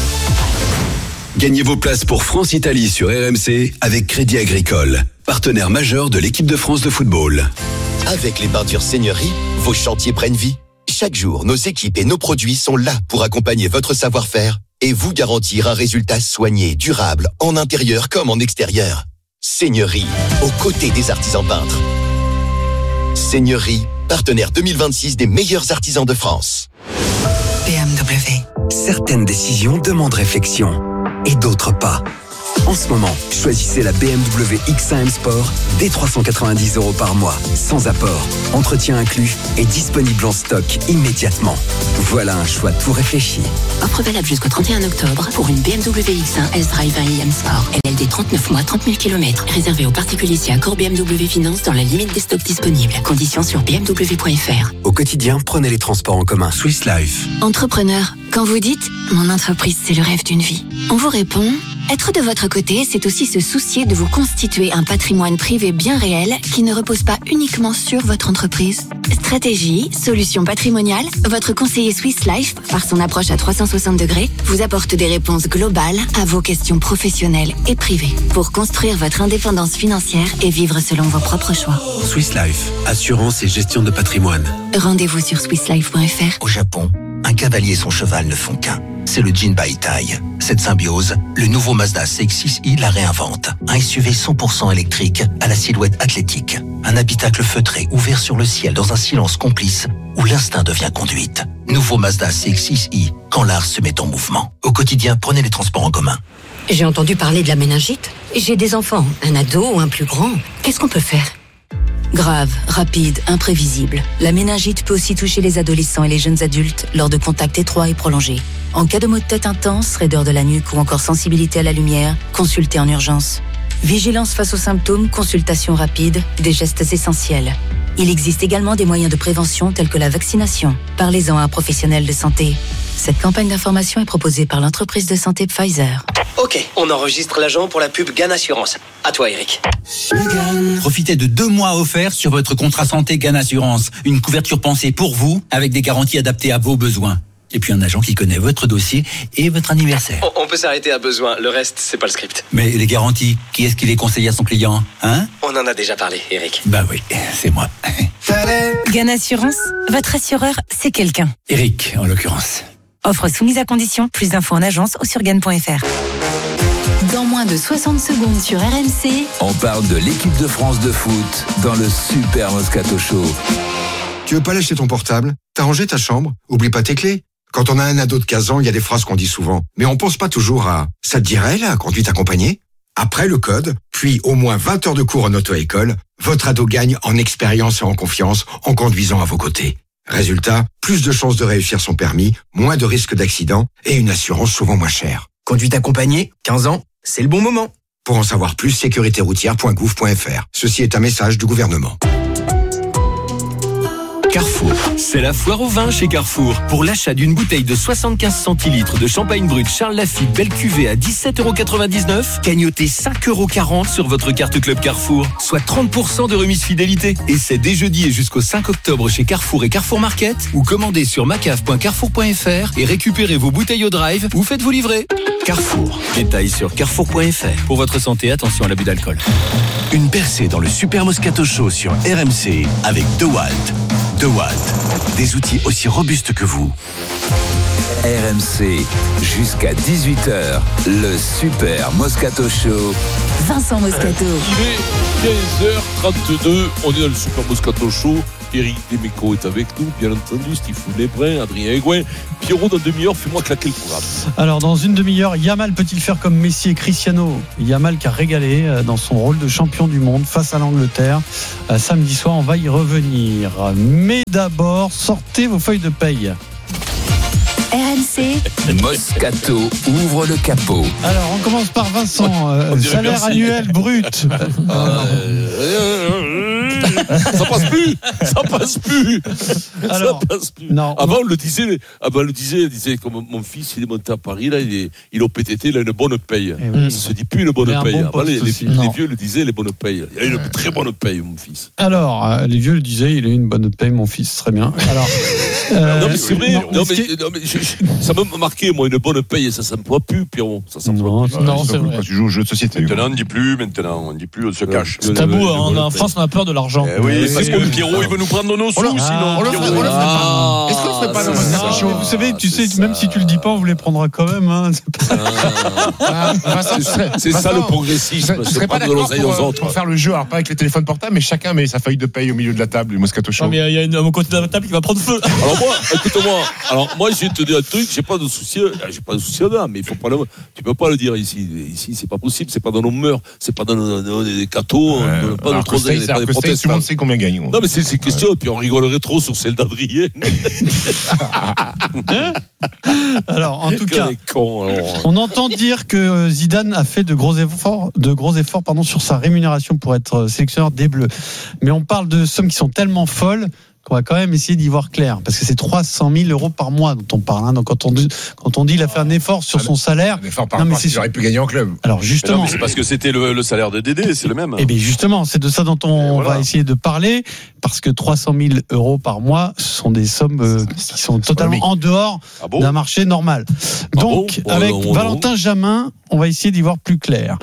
Gagnez vos places pour France-Italie sur RMC avec Crédit Agricole, partenaire majeur de l'équipe de France de football. Avec les peintures Seigneurie, vos chantiers prennent vie. Chaque jour, nos équipes et nos produits sont là pour accompagner votre savoir-faire et vous garantir un résultat soigné, durable, en intérieur comme en extérieur. Seigneurie, aux côtés des artisans peintres. Seigneurie, partenaire 2026 des meilleurs artisans de France. BMW. Certaines décisions demandent réflexion et d'autres pas. En ce moment, choisissez la BMW X1 M Sport dès 390 € par mois, sans apport, entretien inclus et disponible en stock immédiatement. Voilà un choix tout réfléchi. Offre valable jusqu'au 31 octobre pour une BMW X1 S-Drive 1 M Sport. LLD 39 mois, 30 000 km. Réservé aux particuliers si accord BMW Finance dans la limite des stocks disponibles. Conditions sur bmw.fr. Au quotidien, prenez les transports en commun. Swiss Life. Entrepreneur, quand vous dites « Mon entreprise, c'est le rêve d'une vie », on vous répond « Être de votre côté, c'est aussi se soucier de vous constituer un patrimoine privé bien réel qui ne repose pas uniquement sur votre entreprise. Stratégie, solutions patrimoniales, votre conseiller Swiss Life, par son approche à 360 degrés, vous apporte des réponses globales à vos questions professionnelles et privées pour construire votre indépendance financière et vivre selon vos propres choix. Swiss Life, assurance et gestion de patrimoine. Rendez-vous sur swisslife.fr. Au Japon, un cavalier et son cheval ne font qu'un. C'est le Jinbaitai. Cette symbiose, le nouveau Mazda CX-6i la réinvente. Un SUV 100% électrique à la silhouette athlétique. Un habitacle feutré ouvert sur le ciel dans un silence complice où l'instinct devient conduite. Nouveau Mazda CX-6i, quand l'art se met en mouvement. Au quotidien, prenez les transports en commun. J'ai entendu parler de la méningite. J'ai des enfants, un ado ou un plus grand. Qu'est-ce qu'on peut faire ? Grave, rapide, imprévisible. La méningite peut aussi toucher les adolescents et les jeunes adultes lors de contacts étroits et prolongés. En cas de maux de tête intense, raideur de la nuque ou encore sensibilité à la lumière, consultez en urgence. Vigilance face aux symptômes, consultation rapide, des gestes essentiels. Il existe également des moyens de prévention tels que la vaccination. Parlez-en à un professionnel de santé. Cette campagne d'information est proposée par l'entreprise de santé Pfizer. Ok, on enregistre l'agent pour la pub GAN Assurance. À toi, Eric. Profitez de 2 mois offerts sur votre contrat santé GAN Assurance. Une couverture pensée pour vous, avec des garanties adaptées à vos besoins. Et puis un agent qui connaît votre dossier et votre anniversaire. On peut s'arrêter à besoin, le reste, c'est pas le script. Mais les garanties, qui est-ce qui les conseille à son client, hein ? On en a déjà parlé, Eric. Bah oui, c'est moi. GAN Assurance, votre assureur, c'est quelqu'un. Eric, en l'occurrence. Offre soumise à condition, plus d'infos en agence ou sur GAN.fr. Dans moins de 60 secondes sur RMC, on parle de l'équipe de France de foot dans le Super Moscato Show. Tu veux pas lâcher ton portable ? T'as rangé ta chambre ? Oublie pas tes clés. Quand on a un ado de 15 ans, il y a des phrases qu'on dit souvent. Mais on pense pas toujours à « ça te dirait, la conduite accompagnée ?» Après le code, puis au moins 20 heures de cours en auto-école, votre ado gagne en expérience et en confiance en conduisant à vos côtés. Résultat, plus de chances de réussir son permis, moins de risques d'accident et une assurance souvent moins chère. Conduite accompagnée, 15 ans, c'est le bon moment. Pour en savoir plus, sécuritéroutière.gouv.fr. Ceci est un message du gouvernement. Carrefour. C'est la foire au vin chez Carrefour. Pour l'achat d'une bouteille de 75 centilitres de champagne brut Charles Lafite belle cuvée à 17,99 €, gagnotez 5,40 € sur votre carte Club Carrefour, soit 30% de remise fidélité. Et c'est dès jeudi et jusqu'au 5 octobre chez Carrefour et Carrefour Market, ou commandez sur macave.carrefour.fr et récupérez vos bouteilles au drive ou faites-vous livrer. Carrefour. Détails sur carrefour.fr. Pour votre santé, attention à l'abus d'alcool. Une percée dans le Super Moscato Show sur RMC avec DeWalt. DeWalt, des outils aussi robustes que vous. RMC, jusqu'à 18h, le Super Moscato Show. Vincent Moscato. Il est 15h32, on est dans le Super Moscato Show. Eric Demeco est avec nous, bien entendu, Stéphane Lebrun, Adrien Aigouin. Pierrot, dans demi-heure, fais-moi claquer le programme. Alors, dans une demi-heure, Yamal peut-il faire comme Messi et Cristiano? Yamal qui a régalé dans son rôle de champion du monde face à l'Angleterre. Samedi soir, on va y revenir. Mais d'abord, sortez vos feuilles de paye. RMC. Moscato ouvre le capot. Alors, on commence par Vincent. Salaire annuel brut. Ça passe plus. Alors, ça passe plus. Non, avant, on le disait comme mon fils, il est monté à Paris, là, il est au PTT, il a une bonne paye. Ça se dit plus une bonne paye. Bon les vieux le disaient, les bonnes payes. Il a une très bonne paye, mon fils. Alors, les vieux le disaient, il a une bonne paye, mon fils, très bien. Alors, non, mais c'est vrai. Ça m'a marqué, moi, une bonne paye, ça s'emploie plus, Pierrot. Ça s'emploie plus. Non, c'est vrai. Quand tu joues aux jeux de société. Maintenant, on ne dit plus, on se cache. C'est tabou, en France, on a peur de l'argent. Oui, parce que Pierrot, il veut nous prendre nos sous, sinon. On le ferait pas. Est-ce qu'on le ferait pas dans Moscato Show? Vous savez, tu sais, même si tu le dis pas, on vous les prendra quand même. Hein. C'est ça le progressisme. Tu serais pas d'accord pour faire le jeu, alors pas avec les téléphones portables, mais chacun met sa feuille de paye au milieu de la table du Moscato Show. Non, mais il y a un côté de la table qui va prendre feu. Alors moi, écoute-moi. Moi, je vais te dire un truc. J'ai pas de souci là, mais tu peux pas le dire ici. Ici, c'est pas possible. C'est pas dans nos mœurs. C'est pas dans nos cathos. Pas dans trop des protestes. Tout le monde sait combien gagne. Non, mais c'est question. Puis on rigolerait trop sur celle d'Adrien. Alors, en tout cas, on entend dire que Zidane a fait de gros efforts, sur sa rémunération pour être sélectionneur des Bleus. Mais on parle de sommes qui sont tellement folles qu'on va quand même essayer d'y voir clair, parce que c'est 300 000 € par mois dont on parle. Hein. Donc quand on dit il a fait un effort sur son salaire, un effort par mois, il aurait pu gagner en club. Alors justement, mais c'est parce que c'était le salaire de Dédé, c'est le même. Et bien justement, c'est de ça dont on va essayer de parler, parce que 300 000 € par mois, ce sont des sommes qui sont totalement en dehors d'un marché normal. Donc avec Valentin Jamin, on va essayer d'y voir plus clair.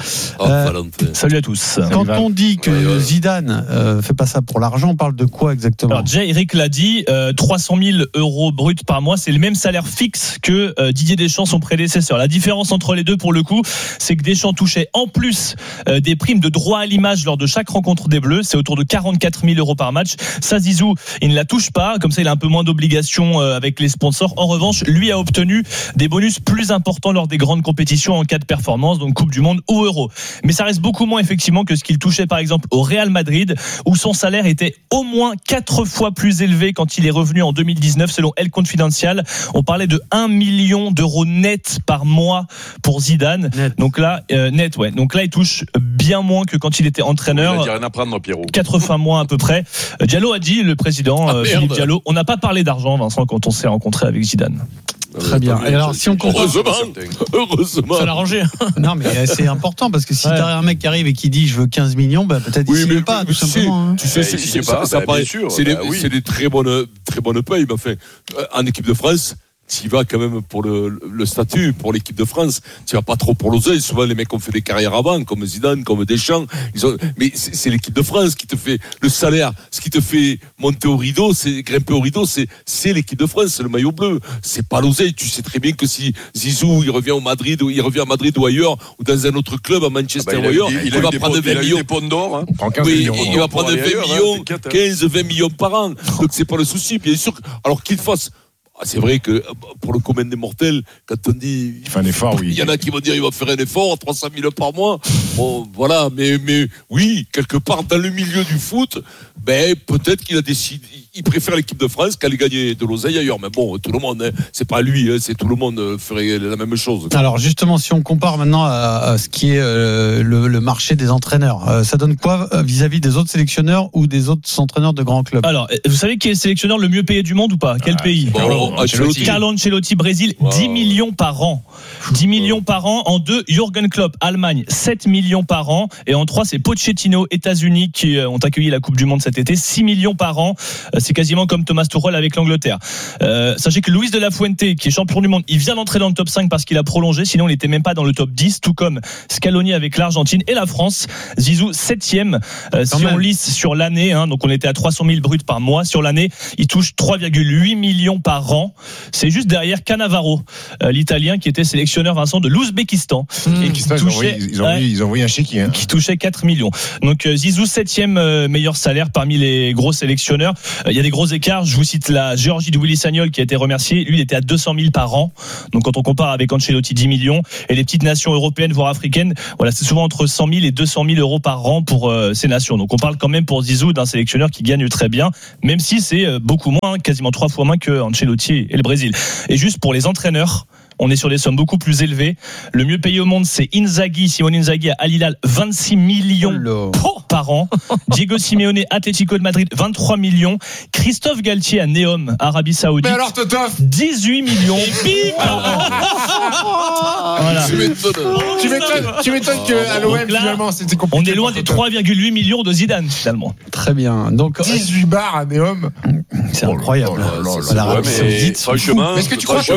Salut à tous. Quand on dit que Zidane fait pas ça pour l'argent, on parle de quoi exactement? Alors déjà, Eric l'a dit, 300 000 € bruts par mois, c'est le même salaire fixe que Didier Deschamps, son prédécesseur. La différence entre les deux, pour le coup, c'est que Deschamps touchait en plus des primes de droit à l'image lors de chaque rencontre des Bleus. C'est autour de 44 000 € par match. Ça, Zizou, il ne la touche pas. Comme ça, il a un peu moins d'obligations avec les sponsors. En revanche, lui a obtenu des bonus plus importants lors des grandes compétitions en cas de performance, donc Coupe du Monde ou Euro. Mais ça reste beaucoup moins, effectivement, que ce qu'il touchait, par exemple, au Real Madrid, où son salaire était au moins 4 fois plus élevé quand il est revenu en 2019, selon El Confidencial. On parlait de 1 million € net par mois pour Zidane. Net. Donc là, Donc là, il touche bien moins que quand il était entraîneur. Il n'y a rien à prendre, Pierrot. 4 fois moins à peu près. Diallo a dit, le président Philippe Diallo, on n'a pas parlé d'argent, Vincent, quand on s'est rencontré avec Zidane. Très bien. Et alors, si on compare, heureusement. Ça l'a arrangé. Non, mais c'est important, parce que si t'as un mec qui arrive et qui dit je veux 15 millions, peut-être il ne pas, tout simplement. Tu sais, ça paraît sûr. C'est des très bonnes payes. Mais enfin, en équipe de France, tu y vas quand même pour le statut, pour l'équipe de France. Tu vas pas trop pour l'oseille. Souvent, les mecs ont fait des carrières avant, comme Zidane, comme Deschamps. Mais c'est l'équipe de France qui te fait le salaire. Ce qui te fait monter au rideau, grimper au rideau, c'est l'équipe de France, c'est le maillot bleu. C'est pas l'oseille. Tu sais très bien que si Zizou, il revient à Madrid ou ailleurs, ou dans un autre club, à Manchester ou ailleurs, il va prendre 20 millions. Il va prendre 20 millions, 15, 20 millions par an. Donc c'est pas le souci. Bien sûr, alors qu'il fasse. c'est vrai que pour le commun des mortels, quand on dit il fait un effort, oui. Il y en a qui vont dire il va faire un effort, 300 000 par mois. Bon, voilà, mais oui, quelque part dans le milieu du foot, peut-être qu'il a décidé, il préfère l'équipe de France qu'aller gagner de l'oseille ailleurs. Mais bon, tout le monde, c'est pas lui, c'est tout le monde ferait la même chose. Alors justement, si on compare maintenant à ce qui est le marché des entraîneurs, ça donne quoi vis-à-vis des autres sélectionneurs ou des autres entraîneurs de grands clubs? Alors, vous savez qui est le sélectionneur le mieux payé du monde ou pas? Quel pays? Carlo Ancelotti, Brésil, 10 millions par an. 10 millions par an. En 2, Jürgen Klopp, Allemagne, 7 millions par an. Et en 3, c'est Pochettino, États-Unis, qui ont accueilli la Coupe du Monde cet été, 6 millions par an. C'est quasiment comme Thomas Tuchel avec l'Angleterre. Sachez que Luis de la Fuente, qui est champion du monde, il vient d'entrer dans le top 5 parce qu'il a prolongé, sinon il n'était même pas dans le top 10, tout comme Scaloni avec l'Argentine et la France. Zizou 7e, si on lisse sur l'année, donc on était à 300 000 bruts par mois. Sur l'année, il touche 3,8 millions par an. C'est juste derrière Cannavaro, l'Italien qui était sélectionneur, Vincent, de l'Ouzbékistan. Et qui touchait, ils ont envoyé un chéquier. Qui touchait 4 millions. Donc Zizou 7e meilleur salaire parmi les gros sélectionneurs. Il y a des gros écarts. Je vous cite la Géorgie de Willy Sagnol qui a été remercié. Lui, il était à 200 000 par an. Donc quand on compare avec Ancelotti, 10 millions. Et les petites nations européennes, voire africaines, voilà, c'est souvent entre 100 000 et 200 000 euros par an pour ces nations. Donc on parle quand même pour Zizou d'un sélectionneur qui gagne très bien, même si c'est beaucoup moins, quasiment 3 fois moins que Ancelotti et le Brésil. Et juste pour les entraîneurs, on est sur des sommes beaucoup plus élevées. Le mieux payé au monde, c'est Inzaghi, Simone Inzaghi à Al Hilal, 26 millions par an. Diego Simeone, Atlético de Madrid, 23 millions. Christophe Galtier à Neom, Arabie Saoudite. Mais alors, Totof, 18 millions par an. Voilà. Tu m'étonnes qu'à l'OM, finalement, c'était compliqué. On est loin des 3,8 millions de Zidane, finalement. Très bien. Donc, 18 bars à Neom. C'est incroyable. L'Arabie Saoudite. Franchement, est-ce que tu crois que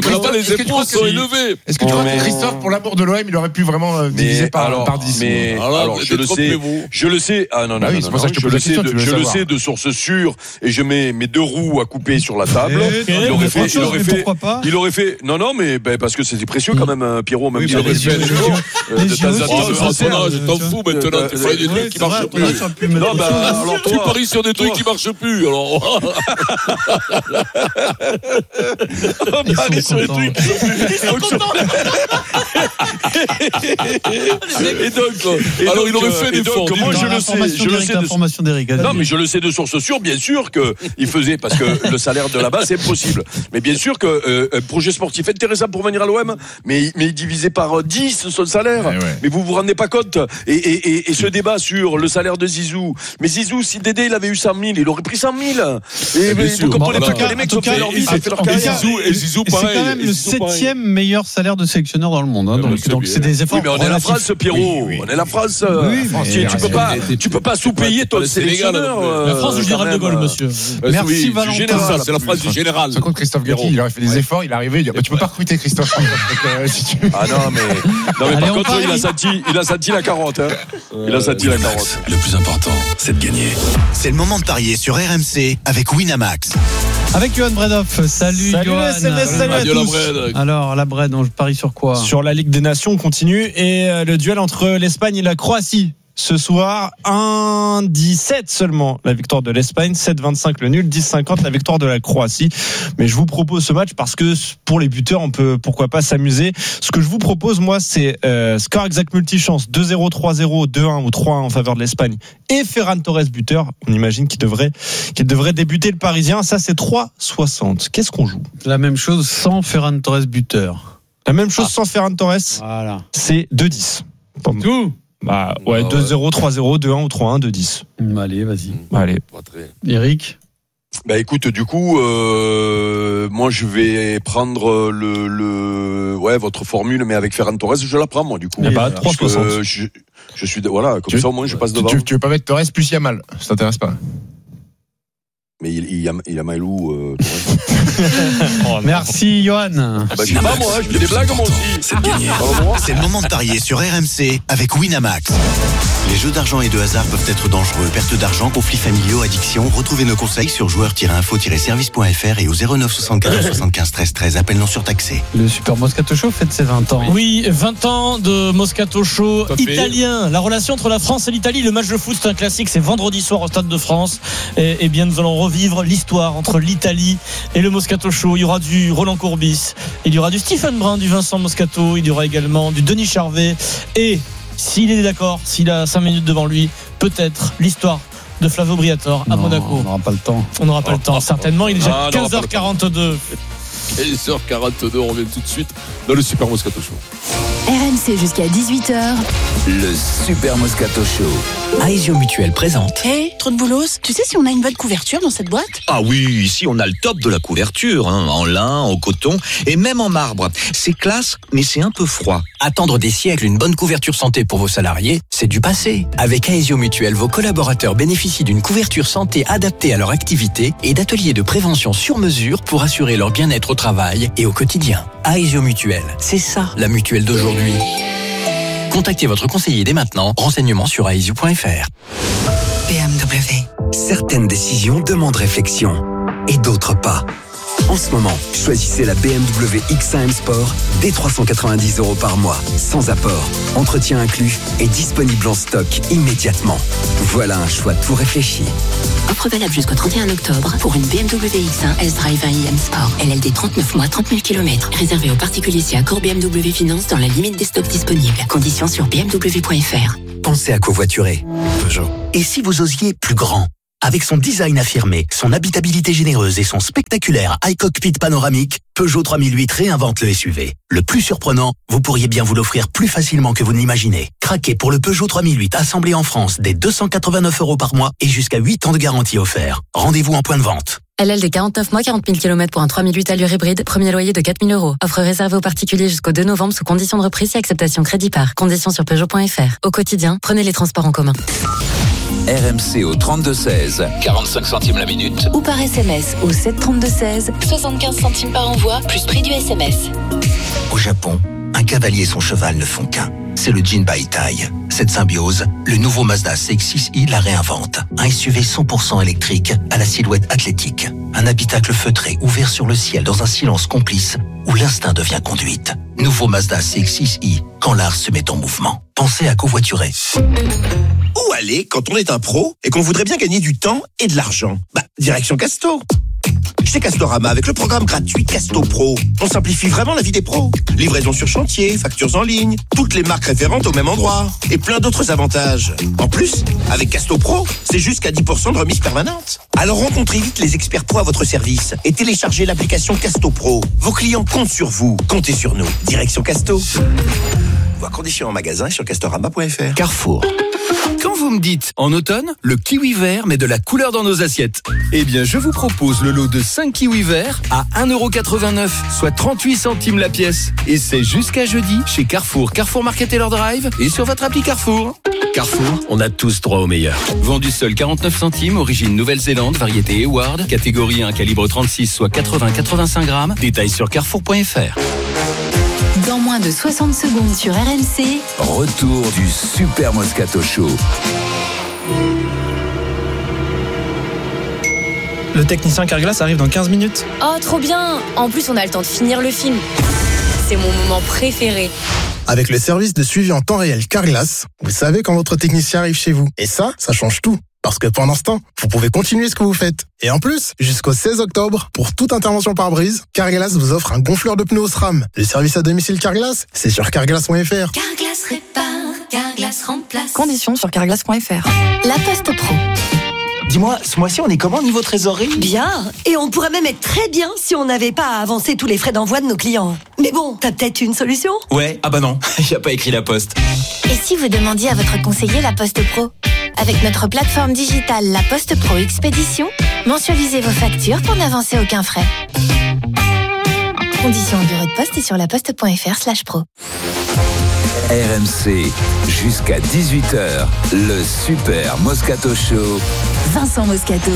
Christophe, pour l'amour de l'OM, il aurait pu vraiment diviser par 10? Alors, je le sais. Ah non, je le sais de source sûre, et je mets mes 2 roues à couper sur la table. Il aurait fait. Non, mais parce que c'était précieux quand même, Pierrot, même s'il aurait fait de temps en temps. Je t'en fous maintenant, tu fais des trucs qui marchent plus. Non, alors tu paries sur des trucs qui marchent plus, alors. Paris sur des trucs qui marchent plus. Et donc, alors il aurait fait des efforts. Moi l'information d'Éric. Non, mais je le sais de source sûre, bien sûr qu'il faisait, parce que le salaire de là-bas, c'est impossible. Mais bien sûr qu'un projet sportif intéressant pour venir à l'OM, mais il divisait par 10 son salaire. Ouais. Mais vous vous rendez pas compte. Et ce débat sur le salaire de Zizou. Mais Zizou, si Dédé il avait eu 100 000, il aurait pris 100 000. Et vous comprenez pas que les mecs ont fait leur vie, fait leur carrière. Et Zizou, pareil. C'est quand même le 7e meilleur salaire de sélectionneur dans le monde. Donc c'est des efforts. Oui, mais on est la France, Pierrot. On est la France. Tu peux pas sous-payer ton sélectionneur. La France du général de Gaulle, monsieur. Merci Valentin. C'est la phrase du général. Par contre, Christophe Galtier, il aurait fait des efforts, il est arrivé, tu peux pas recruter Christophe. Ah non, mais par contre, il a senti la carotte. Il a senti la carotte. Le plus important, c'est de gagner. C'est le moment de parier sur RMC avec Winamax. Avec Johan Bredoff. Salut Johan. Salut à tous. Alors, la Bred, on parie sur quoi? Sur la Ligue des Nations, on continue. Et le duel entre l'Espagne et la Croatie. Ce soir, 1,17 seulement la victoire de l'Espagne, 7,25 le nul, 10,50 la victoire de la Croatie. Mais je vous propose ce match parce que pour les buteurs, on peut pourquoi pas s'amuser. Ce que je vous propose, moi, c'est score exact multichance 2-0, 3-0, 2-1 ou 3-1 en faveur de l'Espagne et Ferran Torres buteur. On imagine qu'il devrait débuter le Parisien. Ça, c'est 3,60. Qu'est-ce qu'on joue? La même chose sans Ferran Torres buteur. La même chose sans Ferran Torres. Voilà. C'est 2-10. Tout. Bah ouais, 2-0, 3-0, 2-1 ou 3-1, 2-10. Allez, vas-y. Allez. Eric? Bah écoute, du coup, moi je vais prendre votre formule, mais avec Ferran Torres, je la prends moi du coup. Et bah 3,60. Je suis voilà, comme ça au moins je passe devant. Tu veux pas mettre Torres plus Yamal? Ça t'intéresse pas? Mais il y a Maïlou. Merci Johan. Je sais pas moi, je fais des blagues moi aussi. C'est gagné. C'est le moment de parier sur RMC avec Winamax. Les jeux d'argent et de hasard peuvent être dangereux. Perte d'argent, conflits familiaux, addiction. Retrouvez nos conseils sur joueurs-info-service.fr et au 09 74 75 13 13. Appel non surtaxé. Le Super Moscato Show fête ses 20 ans. Oui, 20 ans de Moscato Show italien. La relation entre la France et l'Italie. Le match de foot, c'est un classique. C'est vendredi soir au Stade de France. Et bien, nous allons revenir revivre l'histoire entre l'Italie et le Moscato Show. Il y aura du Roland Courbis, il y aura du Stephen Brun, du Vincent Moscato, il y aura également du Denis Charvet. Et s'il est d'accord, s'il a 5 minutes devant lui, peut-être l'histoire de Flavio Briatore à Monaco. On n'aura pas le temps. On n'aura pas le temps, certainement. Il est déjà 15h42. 15h42, on revient tout de suite dans le Super Moscato Show. RMC jusqu'à 18h. Le Super Moscato Show. Aesio Mutuel présente. Hey, trop de boulot. Tu sais si on a une bonne couverture dans cette boîte? Ah oui, ici on a le top de la couverture, en lin, en coton et même en marbre. C'est classe, mais c'est un peu froid. Attendre des siècles une bonne couverture santé pour vos salariés, c'est du passé. Avec Aesio Mutuel, vos collaborateurs bénéficient d'une couverture santé adaptée à leur activité et d'ateliers de prévention sur mesure pour assurer leur bien-être au travail et au quotidien. Aesio Mutuel, c'est ça la mutuelle d'aujourd'hui. Contactez votre conseiller dès maintenant. Renseignements sur aesio.fr. BMW. Certaines décisions demandent réflexion et d'autres pas. En ce moment, choisissez la BMW X1 M Sport dès 390 € par mois, sans apport, entretien inclus et disponible en stock immédiatement. Voilà un choix tout réfléchi. Offre valable jusqu'au 31 octobre pour une BMW X1 S-Drive 1 iM Sport. LLD 39 mois, 30 000 km. Réservé aux particuliers si accord BMW Finance dans la limite des stocks disponibles. Conditions sur bmw.fr. Pensez à covoiturer. Peugeot. Et si vous osiez plus grand? Avec son design affirmé, son habitabilité généreuse et son spectaculaire iCockpit panoramique, Peugeot 3008 réinvente le SUV. Le plus surprenant, vous pourriez bien vous l'offrir plus facilement que vous ne l'imaginez. Craquez pour le Peugeot 3008 assemblé en France dès 289 € par mois et jusqu'à 8 ans de garantie offert. Rendez-vous en point de vente. LLD 49 mois, 40 000 km pour un 3008 allure hybride. Premier loyer de 4 000 €. Offre réservée aux particuliers jusqu'au 2 novembre sous conditions de reprise et acceptation crédit par. Conditions sur Peugeot.fr. Au quotidien, prenez les transports en commun. RMC au 32-16, 45 centimes la minute. Ou par SMS au 732-16, 75 centimes par envoi, plus prix du SMS. Au Japon, un cavalier et son cheval ne font qu'un. C'est le Jinbaitai. Cette symbiose, le nouveau Mazda CX-6i la réinvente. Un SUV 100% électrique à la silhouette athlétique. Un habitacle feutré ouvert sur le ciel dans un silence complice où l'instinct devient conduite. Nouveau Mazda CX-6i, quand l'art se met en mouvement. Pensez à covoiturer. Où aller quand on est un pro et qu'on voudrait bien gagner du temps et de l'argent? Direction Casto. Chez Castorama, avec le programme gratuit Casto Pro, on simplifie vraiment la vie des pros. Livraison sur chantier, factures en ligne, toutes les marques référentes au même endroit et plein d'autres avantages. En plus, avec Casto Pro, c'est jusqu'à 10% de remise permanente. Alors rencontrez vite les experts pro à votre service et téléchargez l'application Casto Pro. Vos clients comptent sur vous, comptez sur nous. Direction Casto. Voir conditions en magasin sur castorama.fr. Carrefour. Quand vous me dites en automne, le kiwi vert met de la couleur dans nos assiettes, eh bien je vous propose le lot de 5 kiwis verts à 1,89 €, soit 38 centimes la pièce. Et c'est jusqu'à jeudi chez Carrefour, Carrefour Market et leur drive et sur votre appli Carrefour. Carrefour, on a tous droit au meilleur. Vendu seul 49 centimes, origine Nouvelle-Zélande, variété Eward, catégorie 1, calibre 36, soit 80-85 grammes. Détails sur carrefour.fr. Dans moins de 60 secondes sur RMC. Retour du Super Moscato Show. Le technicien Carglass arrive dans 15 minutes. Oh, trop bien! En plus, on a le temps de finir le film. C'est mon moment préféré. Avec le service de suivi en temps réel Carglass, vous savez quand votre technicien arrive chez vous. Et ça change tout. Parce que pendant ce temps, vous pouvez continuer ce que vous faites. Et en plus, jusqu'au 16 octobre, pour toute intervention par brise, Carglass vous offre un gonfleur de pneus SRAM. Le service à domicile Carglass, c'est sur carglass.fr. Carglass répare, Carglass remplace. Conditions sur carglass.fr. La Poste Pro. Dis-moi, ce mois-ci, on est comment niveau trésorerie? Bien. Et on pourrait même être très bien si on n'avait pas à avancer tous les frais d'envoi de nos clients. Mais bon, t'as peut-être une solution? Ouais, non, il n'y a pas écrit La Poste. Et si vous demandiez à votre conseiller La Poste Pro? Avec notre plateforme digitale La Poste Pro Expédition, mensualisez vos factures pour n'avancer aucun frais. Conditions au bureau de poste et sur laposte.fr/pro. RMC, jusqu'à 18h, le Super Moscato Show. Vincent Moscato.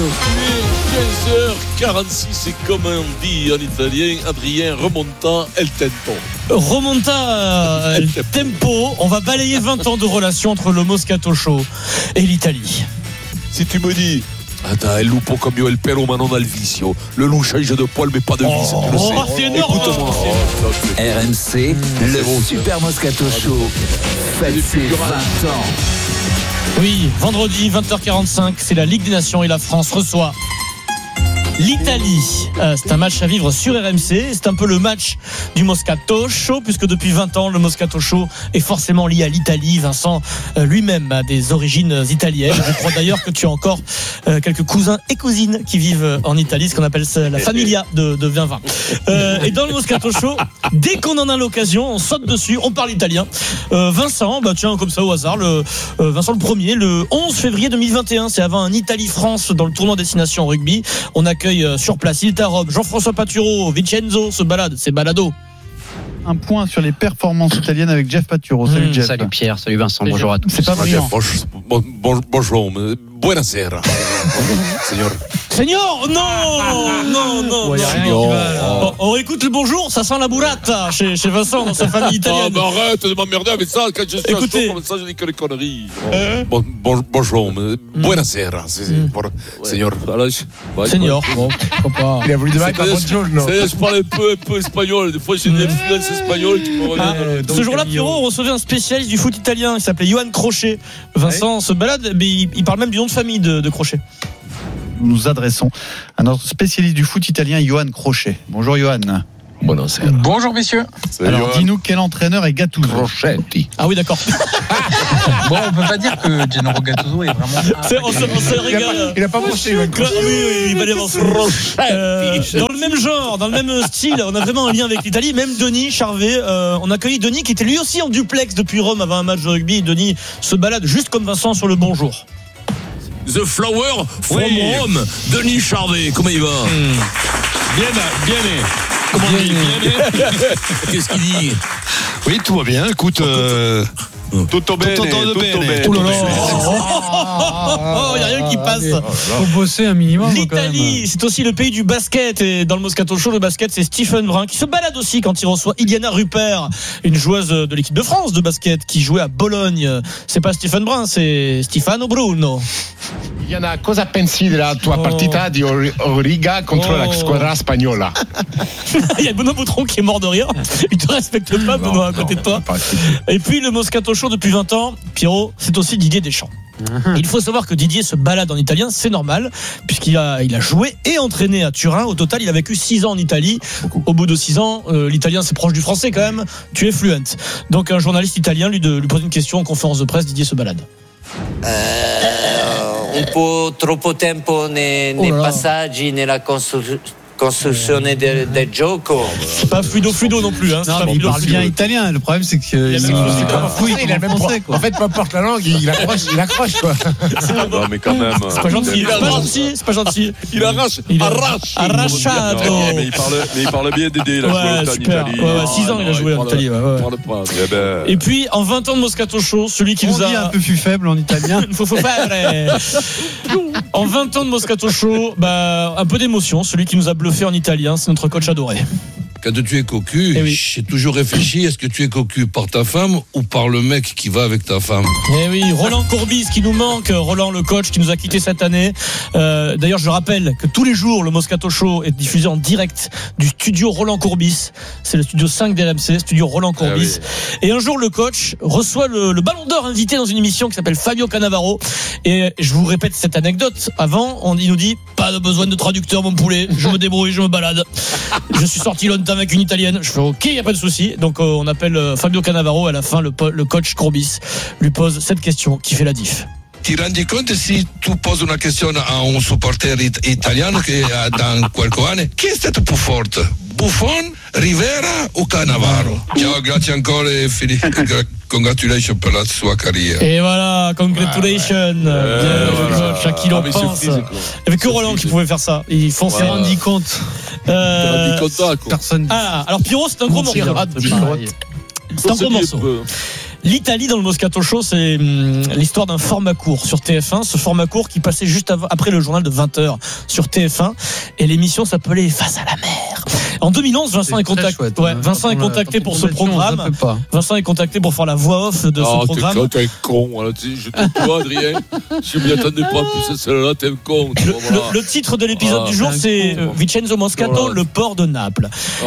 15h46, et comme on dit en italien, Adrien, remonta el tempo. Remonta el tempo. On va balayer 20 ans de relation entre le Moscato Show et l'Italie. Si tu me dis... Attends, el lupo cambio el pelo, ma non al vicio. Le loup change de poil, mais pas de vis, tu le sais. C'est énorme. Écoute-moi. RMC, le Super Moscato Show. Faites ses 20 ans. Oui, vendredi 20h45, c'est la Ligue des Nations et la France reçoit L'Italie, c'est un match à vivre sur RMC. C'est un peu le match du Moscato Show, puisque depuis 20 ans, le Moscato Show est forcément lié à l'Italie. Vincent lui-même a des origines italiennes. Je crois d'ailleurs que tu as encore quelques cousins et cousines qui vivent en Italie, ce qu'on appelle la familia de vin. Et dans le Moscato Show, dès qu'on en a l'occasion, on saute dessus, on parle italien. Vincent, tiens, comme ça au hasard, Vincent le premier, le 11 février 2021, c'est avant un Italie-France dans le tournoi destination rugby. On accueille sur place, il est à Rome, Jean-François Paturo, Vincenzo se balade, c'est balado. Un point sur les performances italiennes avec Jeff Paturo. Salut Jeff. Salut Pierre, salut Vincent, bonjour à tous. C'est pas brillant. Bonjour, buonasera. Seigneur, non. On réécoute le bonjour, ça sent la burrata chez Vincent dans sa famille italienne. Arrête de m'emmerder avec ça, quand je suis à chaud comme ça, je dis que les conneries. Bonjour, buonasera, Seigneur. Seigneur, bon, pourquoi pas. Il a voulu demander bonjour, non? Je parle un peu espagnol, des fois j'ai des influences espagnoles qui me reviennent. Ce jour-là, Pierrot, on recevait un spécialiste du foot italien, il s'appelait Johan Crochet. Vincent se balade, mais il parle même du nom de famille de Crochet. Nous nous adressons à notre spécialiste du foot italien, Johan Crochet. Bonjour Johan. Bonjour messieurs. Alors Johan, dis-nous quel entraîneur est Gattuso. Crochetti. Ah oui, d'accord. Bon, on peut pas dire que Gennaro Gattuso est vraiment. On se régale. Il a pas mangé. Oui, il va aller dans le même genre, dans le même style. On a vraiment un lien avec l'Italie. Même Denis Charvet, on a accueilli Denis qui était lui aussi en duplex depuis Rome avant un match de rugby. Denis se balade juste comme Vincent sur le bonjour. The Flower from Rome, Denis Charvet, comment il va? Bien. Comment il dit? Qu'est-ce qu'il dit? Oui, tout va bien. Écoute, Tutto bene. Oh là là. Il n'y a rien qui passe. Faut bosser un minimum. L'Italie, c'est aussi le pays du basket. Et dans le Moscato Show, le basket, c'est Stephen Brun qui se balade aussi quand il reçoit Iliana Rupert, une joueuse de l'équipe de France de basket qui jouait à Bologne. C'est pas Stephen Brun, c'est Stefano Bruno. Iliana, cosa pensi della tua partita di Riga contro la squadra spagnola? Il y a Benoît Boutron qui est mort de rire. Il te respecte pas, Benoît, à côté de toi. Et puis le Moscato Show depuis 20 ans, Pierrot, c'est aussi Didier Deschamps. Il faut savoir que Didier se balade en italien, c'est normal, puisqu'il a joué et entraîné à Turin. Au total, il a vécu 6 ans en Italie. Au bout de 6 ans, l'italien c'est proche du français quand même. Tu es fluent. Donc un journaliste italien lui pose une question en conférence de presse. Didier se balade. Un po' troppo tempo nei passaggi, nella costruzione del gioco. C'est pas fluido non plus. Hein. Non, mais il parle bien italien. Le problème, c'est que il a même français, quoi. En fait, peu importe la langue, il accroche quoi. Non, mais quand même. C'est pas gentil. Il arrache. Arrachado. Mais il parle bien d'aider. Il a joué en Italie. 6 ans, il a joué en Italie. Et puis, en 20 ans de Moscato Show, celui qui nous a. On dit un peu plus faible en italien. Faut faire. En 20 ans de Moscato Show, un peu d'émotion. Celui qui nous a bluffé en italien, c'est notre coach adoré. Quand tu es cocu, j'ai toujours réfléchi, est-ce que tu es cocu par ta femme ou par le mec qui va avec ta femme? Eh oui, Roland Courbis qui nous manque, Roland le coach qui nous a quitté cette année. D'ailleurs, je rappelle que tous les jours, le Moscato Show est diffusé en direct du studio Roland Courbis. C'est le studio 5 d'RMC, studio Roland Courbis. Et un jour, le coach reçoit le Ballon d'Or invité dans une émission qui s'appelle Fabio Cannavaro. Et je vous répète cette anecdote. Avant, il nous dit, pas de besoin de traducteur, mon poulet. Je me débrouille, je me balade. Je suis sorti longtemps avec une italienne. Je fais OK, il n'y a pas de souci. Donc on appelle Fabio Cannavaro. À la fin, le coach Courbis lui pose cette question qui fait la diff. Ti rendi conto si tu poses una question a un supporter italiano che da qualche anno chi è stato più forte? Buffon, Rivera o Cannavaro? Ciao, grazie ancora e congratulations per la sua carrière. Et voilà, congratulations. Chaque qui l'en pense. Il n'y avait que Roland qui pouvait faire ça. Ils font ses rendu compte. Personne. Alors Pierrot, c'est un gros morceau. C'est un gros morceau. L'Italie dans le Moscato Show, c'est l'histoire d'un format court sur TF1. Ce format court qui passait juste après le journal de 20h sur TF1. Et l'émission s'appelait Face à la mer. En 2011, Vincent est contacté. Ouais, Vincent est contacté pour ce programme. Vincent est contacté pour faire la voix off de ce programme. T'es un con. Je te vois, Adrien. Je m'y attendais pas. Plus celle-là, t'es un con. Le titre de l'épisode du jour, c'est Vincenzo Moscato, le port de Naples.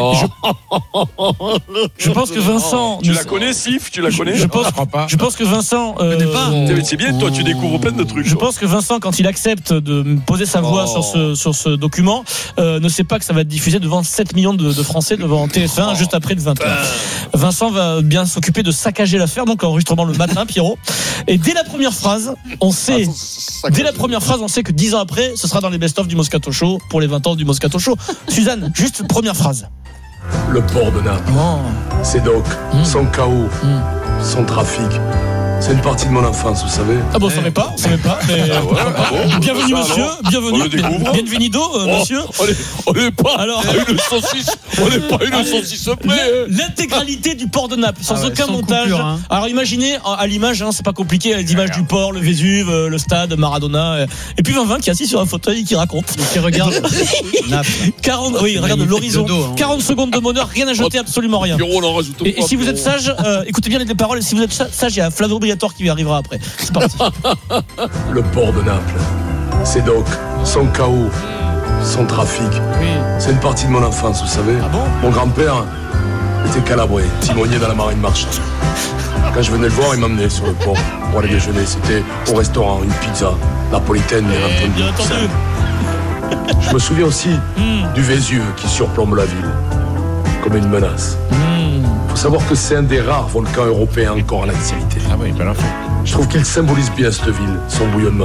Je pense que Vincent. Tu la connais, Sif? Tu la connais? Je pense que Vincent. C'est bien, toi, tu découvres plein de trucs. Je pense que Vincent, quand il accepte de poser sa voix sur ce document, ne sait pas que ça va être diffusé devant 7 millions de Français devant TF1 juste après le 20h. Vincent va bien s'occuper de saccager l'affaire, donc enregistrement le matin, Pierrot. Et dès la première phrase, on sait que 10 ans après, ce sera dans les best-of du Moscato Show pour les 20 ans du Moscato Show. Suzanne, juste première phrase. Le port de Naples, ses docks, son chaos, son trafic. C'est une partie de mon enfance, vous savez. Ah bon, ça ne pas. Mais... bienvenue, monsieur. Bienvenido, monsieur. On n'est pas une saucisse. On n'est pas une saucisse près. L'intégralité du port de Naples, sans aucun montage. Coupure, Alors imaginez à l'image, c'est pas compliqué, les images du port, le Vésuve, le stade, Maradona. Et puis Vincent qui est assis sur un fauteuil qui raconte. Qui regarde Naples. Regarde l'horizon. 40 secondes de bonheur, rien à jeter, absolument rien. Et si vous êtes sage, écoutez bien les paroles. Si vous êtes sage, il y a Flavio qui lui arrivera après. C'est parti. Le port de Naples, ses docks, son chaos, son trafic. C'est une partie de mon enfance, vous savez. Mon grand-père était calabré, timonier dans la marine marchande. Quand je venais le voir, il m'emmenait sur le port pour aller déjeuner. C'était au restaurant, une pizza napolitaine, bien entendu. Je me souviens aussi du Vésuve qui surplombe la ville, comme une menace. Il faut savoir que c'est un des rares volcans européens encore en activité. Ah oui, bien fait. Je trouve qu'il symbolise bien cette ville, son bouillonnement.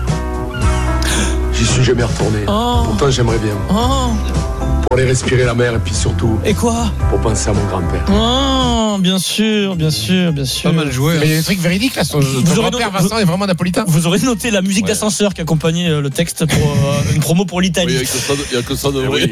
J'y suis jamais retourné. Pourtant, j'aimerais bien. Pour aller respirer la mer et puis surtout. Et quoi? Pour penser à mon grand-père. Bien sûr. Pas mal joué. Mais il y a des trucs véridiques là. Ton grand-père Vincent est vraiment napolitain. Vous aurez noté la musique d'ascenseur qui accompagnait le texte pour une promo pour l'Italie. Il n'y a que ça de vrai.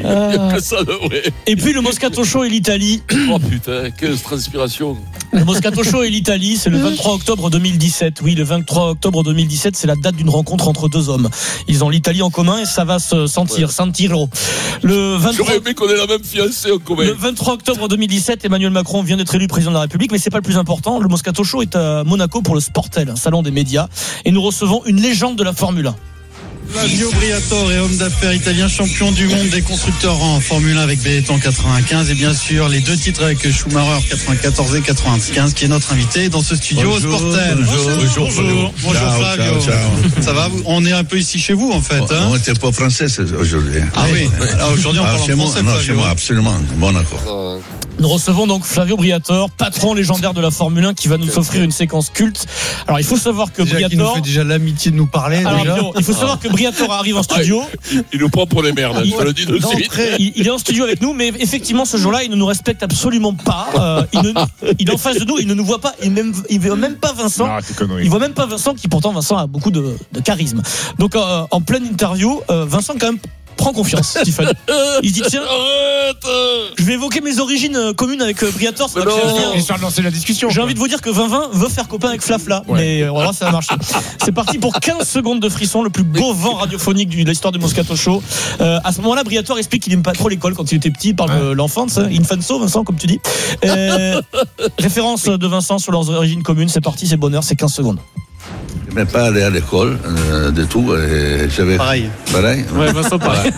Et puis le Moscato Show et l'Italie. Oh putain, quelle transpiration. Le Moscato Show et l'Italie, c'est le 23 octobre 2017. Oui, le 23 octobre 2017, c'est la date d'une rencontre entre deux hommes. Ils ont l'Italie en commun et ça va se sentir. J'aurais aimé qu'on ait la même fiancée en commun. Le 23 octobre 2017, Emmanuel Macron vient d'être élu président de la République, mais c'est pas le plus important. Le Moscato Show est à Monaco pour le Sportel, un salon des médias, et nous recevons une légende de la Formule 1. Flavio Briatore est homme d'affaires italien, champion du monde des constructeurs en Formule 1 avec Benetton 95 et bien sûr les 2 titres avec Schumacher 94 et 95 qui est notre invité dans ce studio au Sportel. Bonjour Flavio. Ciao. Ça va, on est un peu ici chez vous en fait. On n'était pas français aujourd'hui. Ah oui, alors aujourd'hui on parle en français. Non, chez moi, absolument. Bon accord. Nous recevons donc Flavio Briatore, patron légendaire de la Formule 1, qui va nous offrir une séquence culte. Alors il faut savoir que Briatore nous fait déjà l'amitié de nous parler. Il faut savoir que Briatore arrive en studio. Il nous prend pour les merdes, je te le dis de suite. Il est en studio avec nous, mais effectivement ce jour-là, il ne nous respecte absolument pas. Il est en face de nous, il ne nous voit pas, il ne voit même pas Vincent. Il voit même pas Vincent, qui pourtant Vincent a beaucoup de charisme. Donc en pleine interview, Vincent quand même prend confiance, Stéphane. Il se dit tiens, je vais évoquer mes origines communes avec Briatore. Histoire de lancer la discussion. J'ai envie de vous dire que Vinvin veut faire copain avec Flafla, mais on va voir si ça va marcher. C'est parti pour 15 secondes de frisson, le plus beau vent radiophonique de l'histoire du Moscato Show. À ce moment-là, Briatore explique qu'il n'aime pas trop l'école quand il était petit. Il parle de l'enfance, infanso, Vincent, comme tu dis. Référence de Vincent sur leurs origines communes. C'est parti, c'est bonheur, c'est 15 secondes. Je n'aimais pas aller à l'école de tout. Et j'avais... Pareil. Ouais, Vincent, pareil.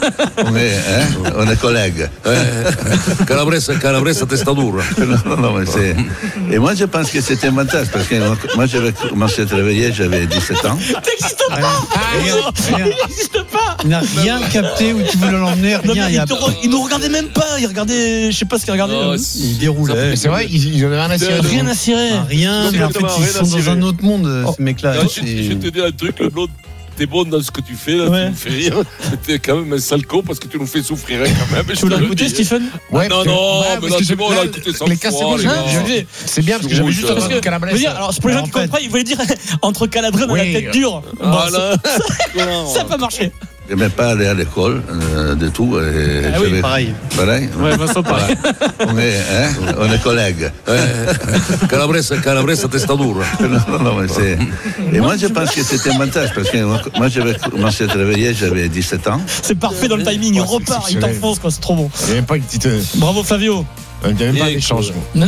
On est collègues. Calabresa testadur. Non, mais c'est... Et moi, je pense que c'était un avantage parce que moi, j'avais commencé à travailler, j'avais 17 ans. T'existes pas. N'existe pas. Il n'a rien capté où tu voulais l'emmener. Rien. Il nous regardait même pas. Il regardait, je sais pas ce qu'il regardait. Il déroulait. C'est vrai, ils en avaient rien à cirer. Rien. Mais en fait, ils sont dans un autre monde, ces mecs-là. Je te dis un truc, le blond, t'es bon dans ce que tu fais, là, tu me fais rire. Mais t'es quand même un sale con parce que tu nous fais souffrir quand même. Tu l'as écouté, Stephen? Ouais, non, mais là c'est bon, là, écoutez ça. C'est bien parce que j'avais juste entendu Calabresa. Alors, pour les gens qui comprennent, il voulait dire entre Calabresa et la tête dure. Voilà. Ça n'a pas marché. Je n'aimais pas aller à l'école de tout. Oui, pareil. Pareil. Ouais, Vincent, pareil. On est collègues. Calabresa testadura. Non, mais c'est. Et moi, je pense que c'était un avantage parce que moi, j'avais commencé à travailler, j'avais 17 ans. C'est parfait dans le timing. Il repart, il t'enfonce, quoi. C'est trop bon. Il n'y avait pas une petite. Bravo, Flavio. Il n'y a même pas d'échange. Non,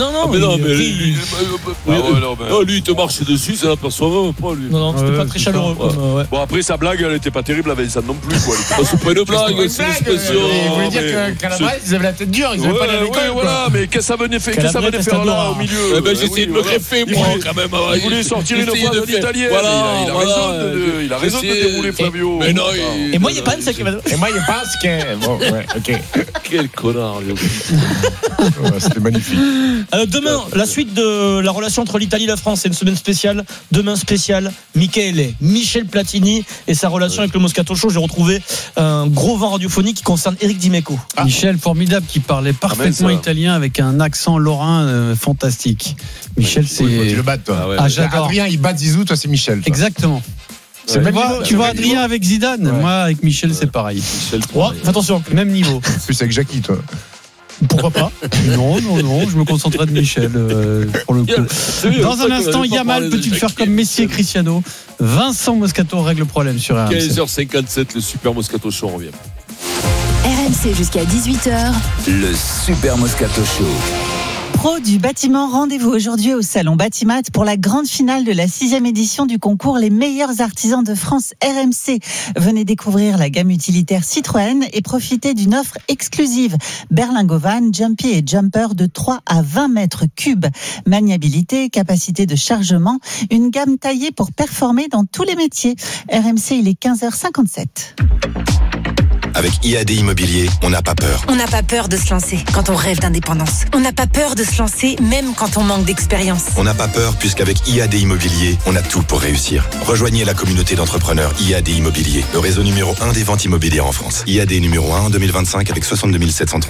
lui, il te marche dessus, ça l'aperçoit même pas, lui. Non, c'était pas très chaleureux. Bon, après, sa blague, elle était pas terrible avec ça non plus, quoi. C'est pas une blague, c'est une expression. Il voulait dire que Calabres, ils avaient la tête dure, ils n'avaient pas la l'école. Voilà, mais qu'est-ce que ça venait faire là, au milieu? J'ai essayé de me greffer, moi, quand même. Il voulait sortir une phrase en italien. Il a raison de dérouler Flavio. Mais non, et moi, il n'y a pas un sac. Et moi, il n'y a pas un sac. Bon, ouais, ok. Quel connard, lui. C'était magnifique. Alors demain, la suite de la relation entre l'Italie et la France, c'est une semaine spéciale. Demain spécial, Michel Platini et sa relation avec le Moscato Show. J'ai retrouvé un gros vent radiophonique qui concerne Eric Dimeco. Michel, formidable, qui parlait parfaitement italien avec un accent lorrain fantastique. Michel, c'est. Tu le battes, toi. J'adore. Adrien, il bat Zizou, toi, c'est Michel. Toi. Exactement. Tu vois Adrien avec Zidane. Moi, avec Michel, c'est pareil. Attention, même niveau. Plus avec Jackie, toi. Pourquoi pas? Non, je me concentrerai de Michel pour le coup. Dans un instant, Yamal peut-il faire comme Messi et Cristiano? Vincent Moscato règle le problème sur RMC. 15h57, le Super Moscato Show revient. RMC jusqu'à 18h. Le Super Moscato Show. Pro du bâtiment, rendez-vous aujourd'hui au salon Batimat pour la grande finale de la 6e édition du concours Les meilleurs artisans de France RMC. Venez découvrir la gamme utilitaire Citroën et profitez d'une offre exclusive. Berlingot Van, Jumpy et Jumper de 3 à 20 mètres cubes. Maniabilité, capacité de chargement, une gamme taillée pour performer dans tous les métiers. RMC, il est 15h57. Avec IAD Immobilier, on n'a pas peur. On n'a pas peur de se lancer quand on rêve d'indépendance. On n'a pas peur de se lancer même quand on manque d'expérience. On n'a pas peur puisqu'avec IAD Immobilier, on a tout pour réussir. Rejoignez la communauté d'entrepreneurs IAD Immobilier, le réseau numéro 1 des ventes immobilières en France. IAD numéro 1 en 2025 avec 62 730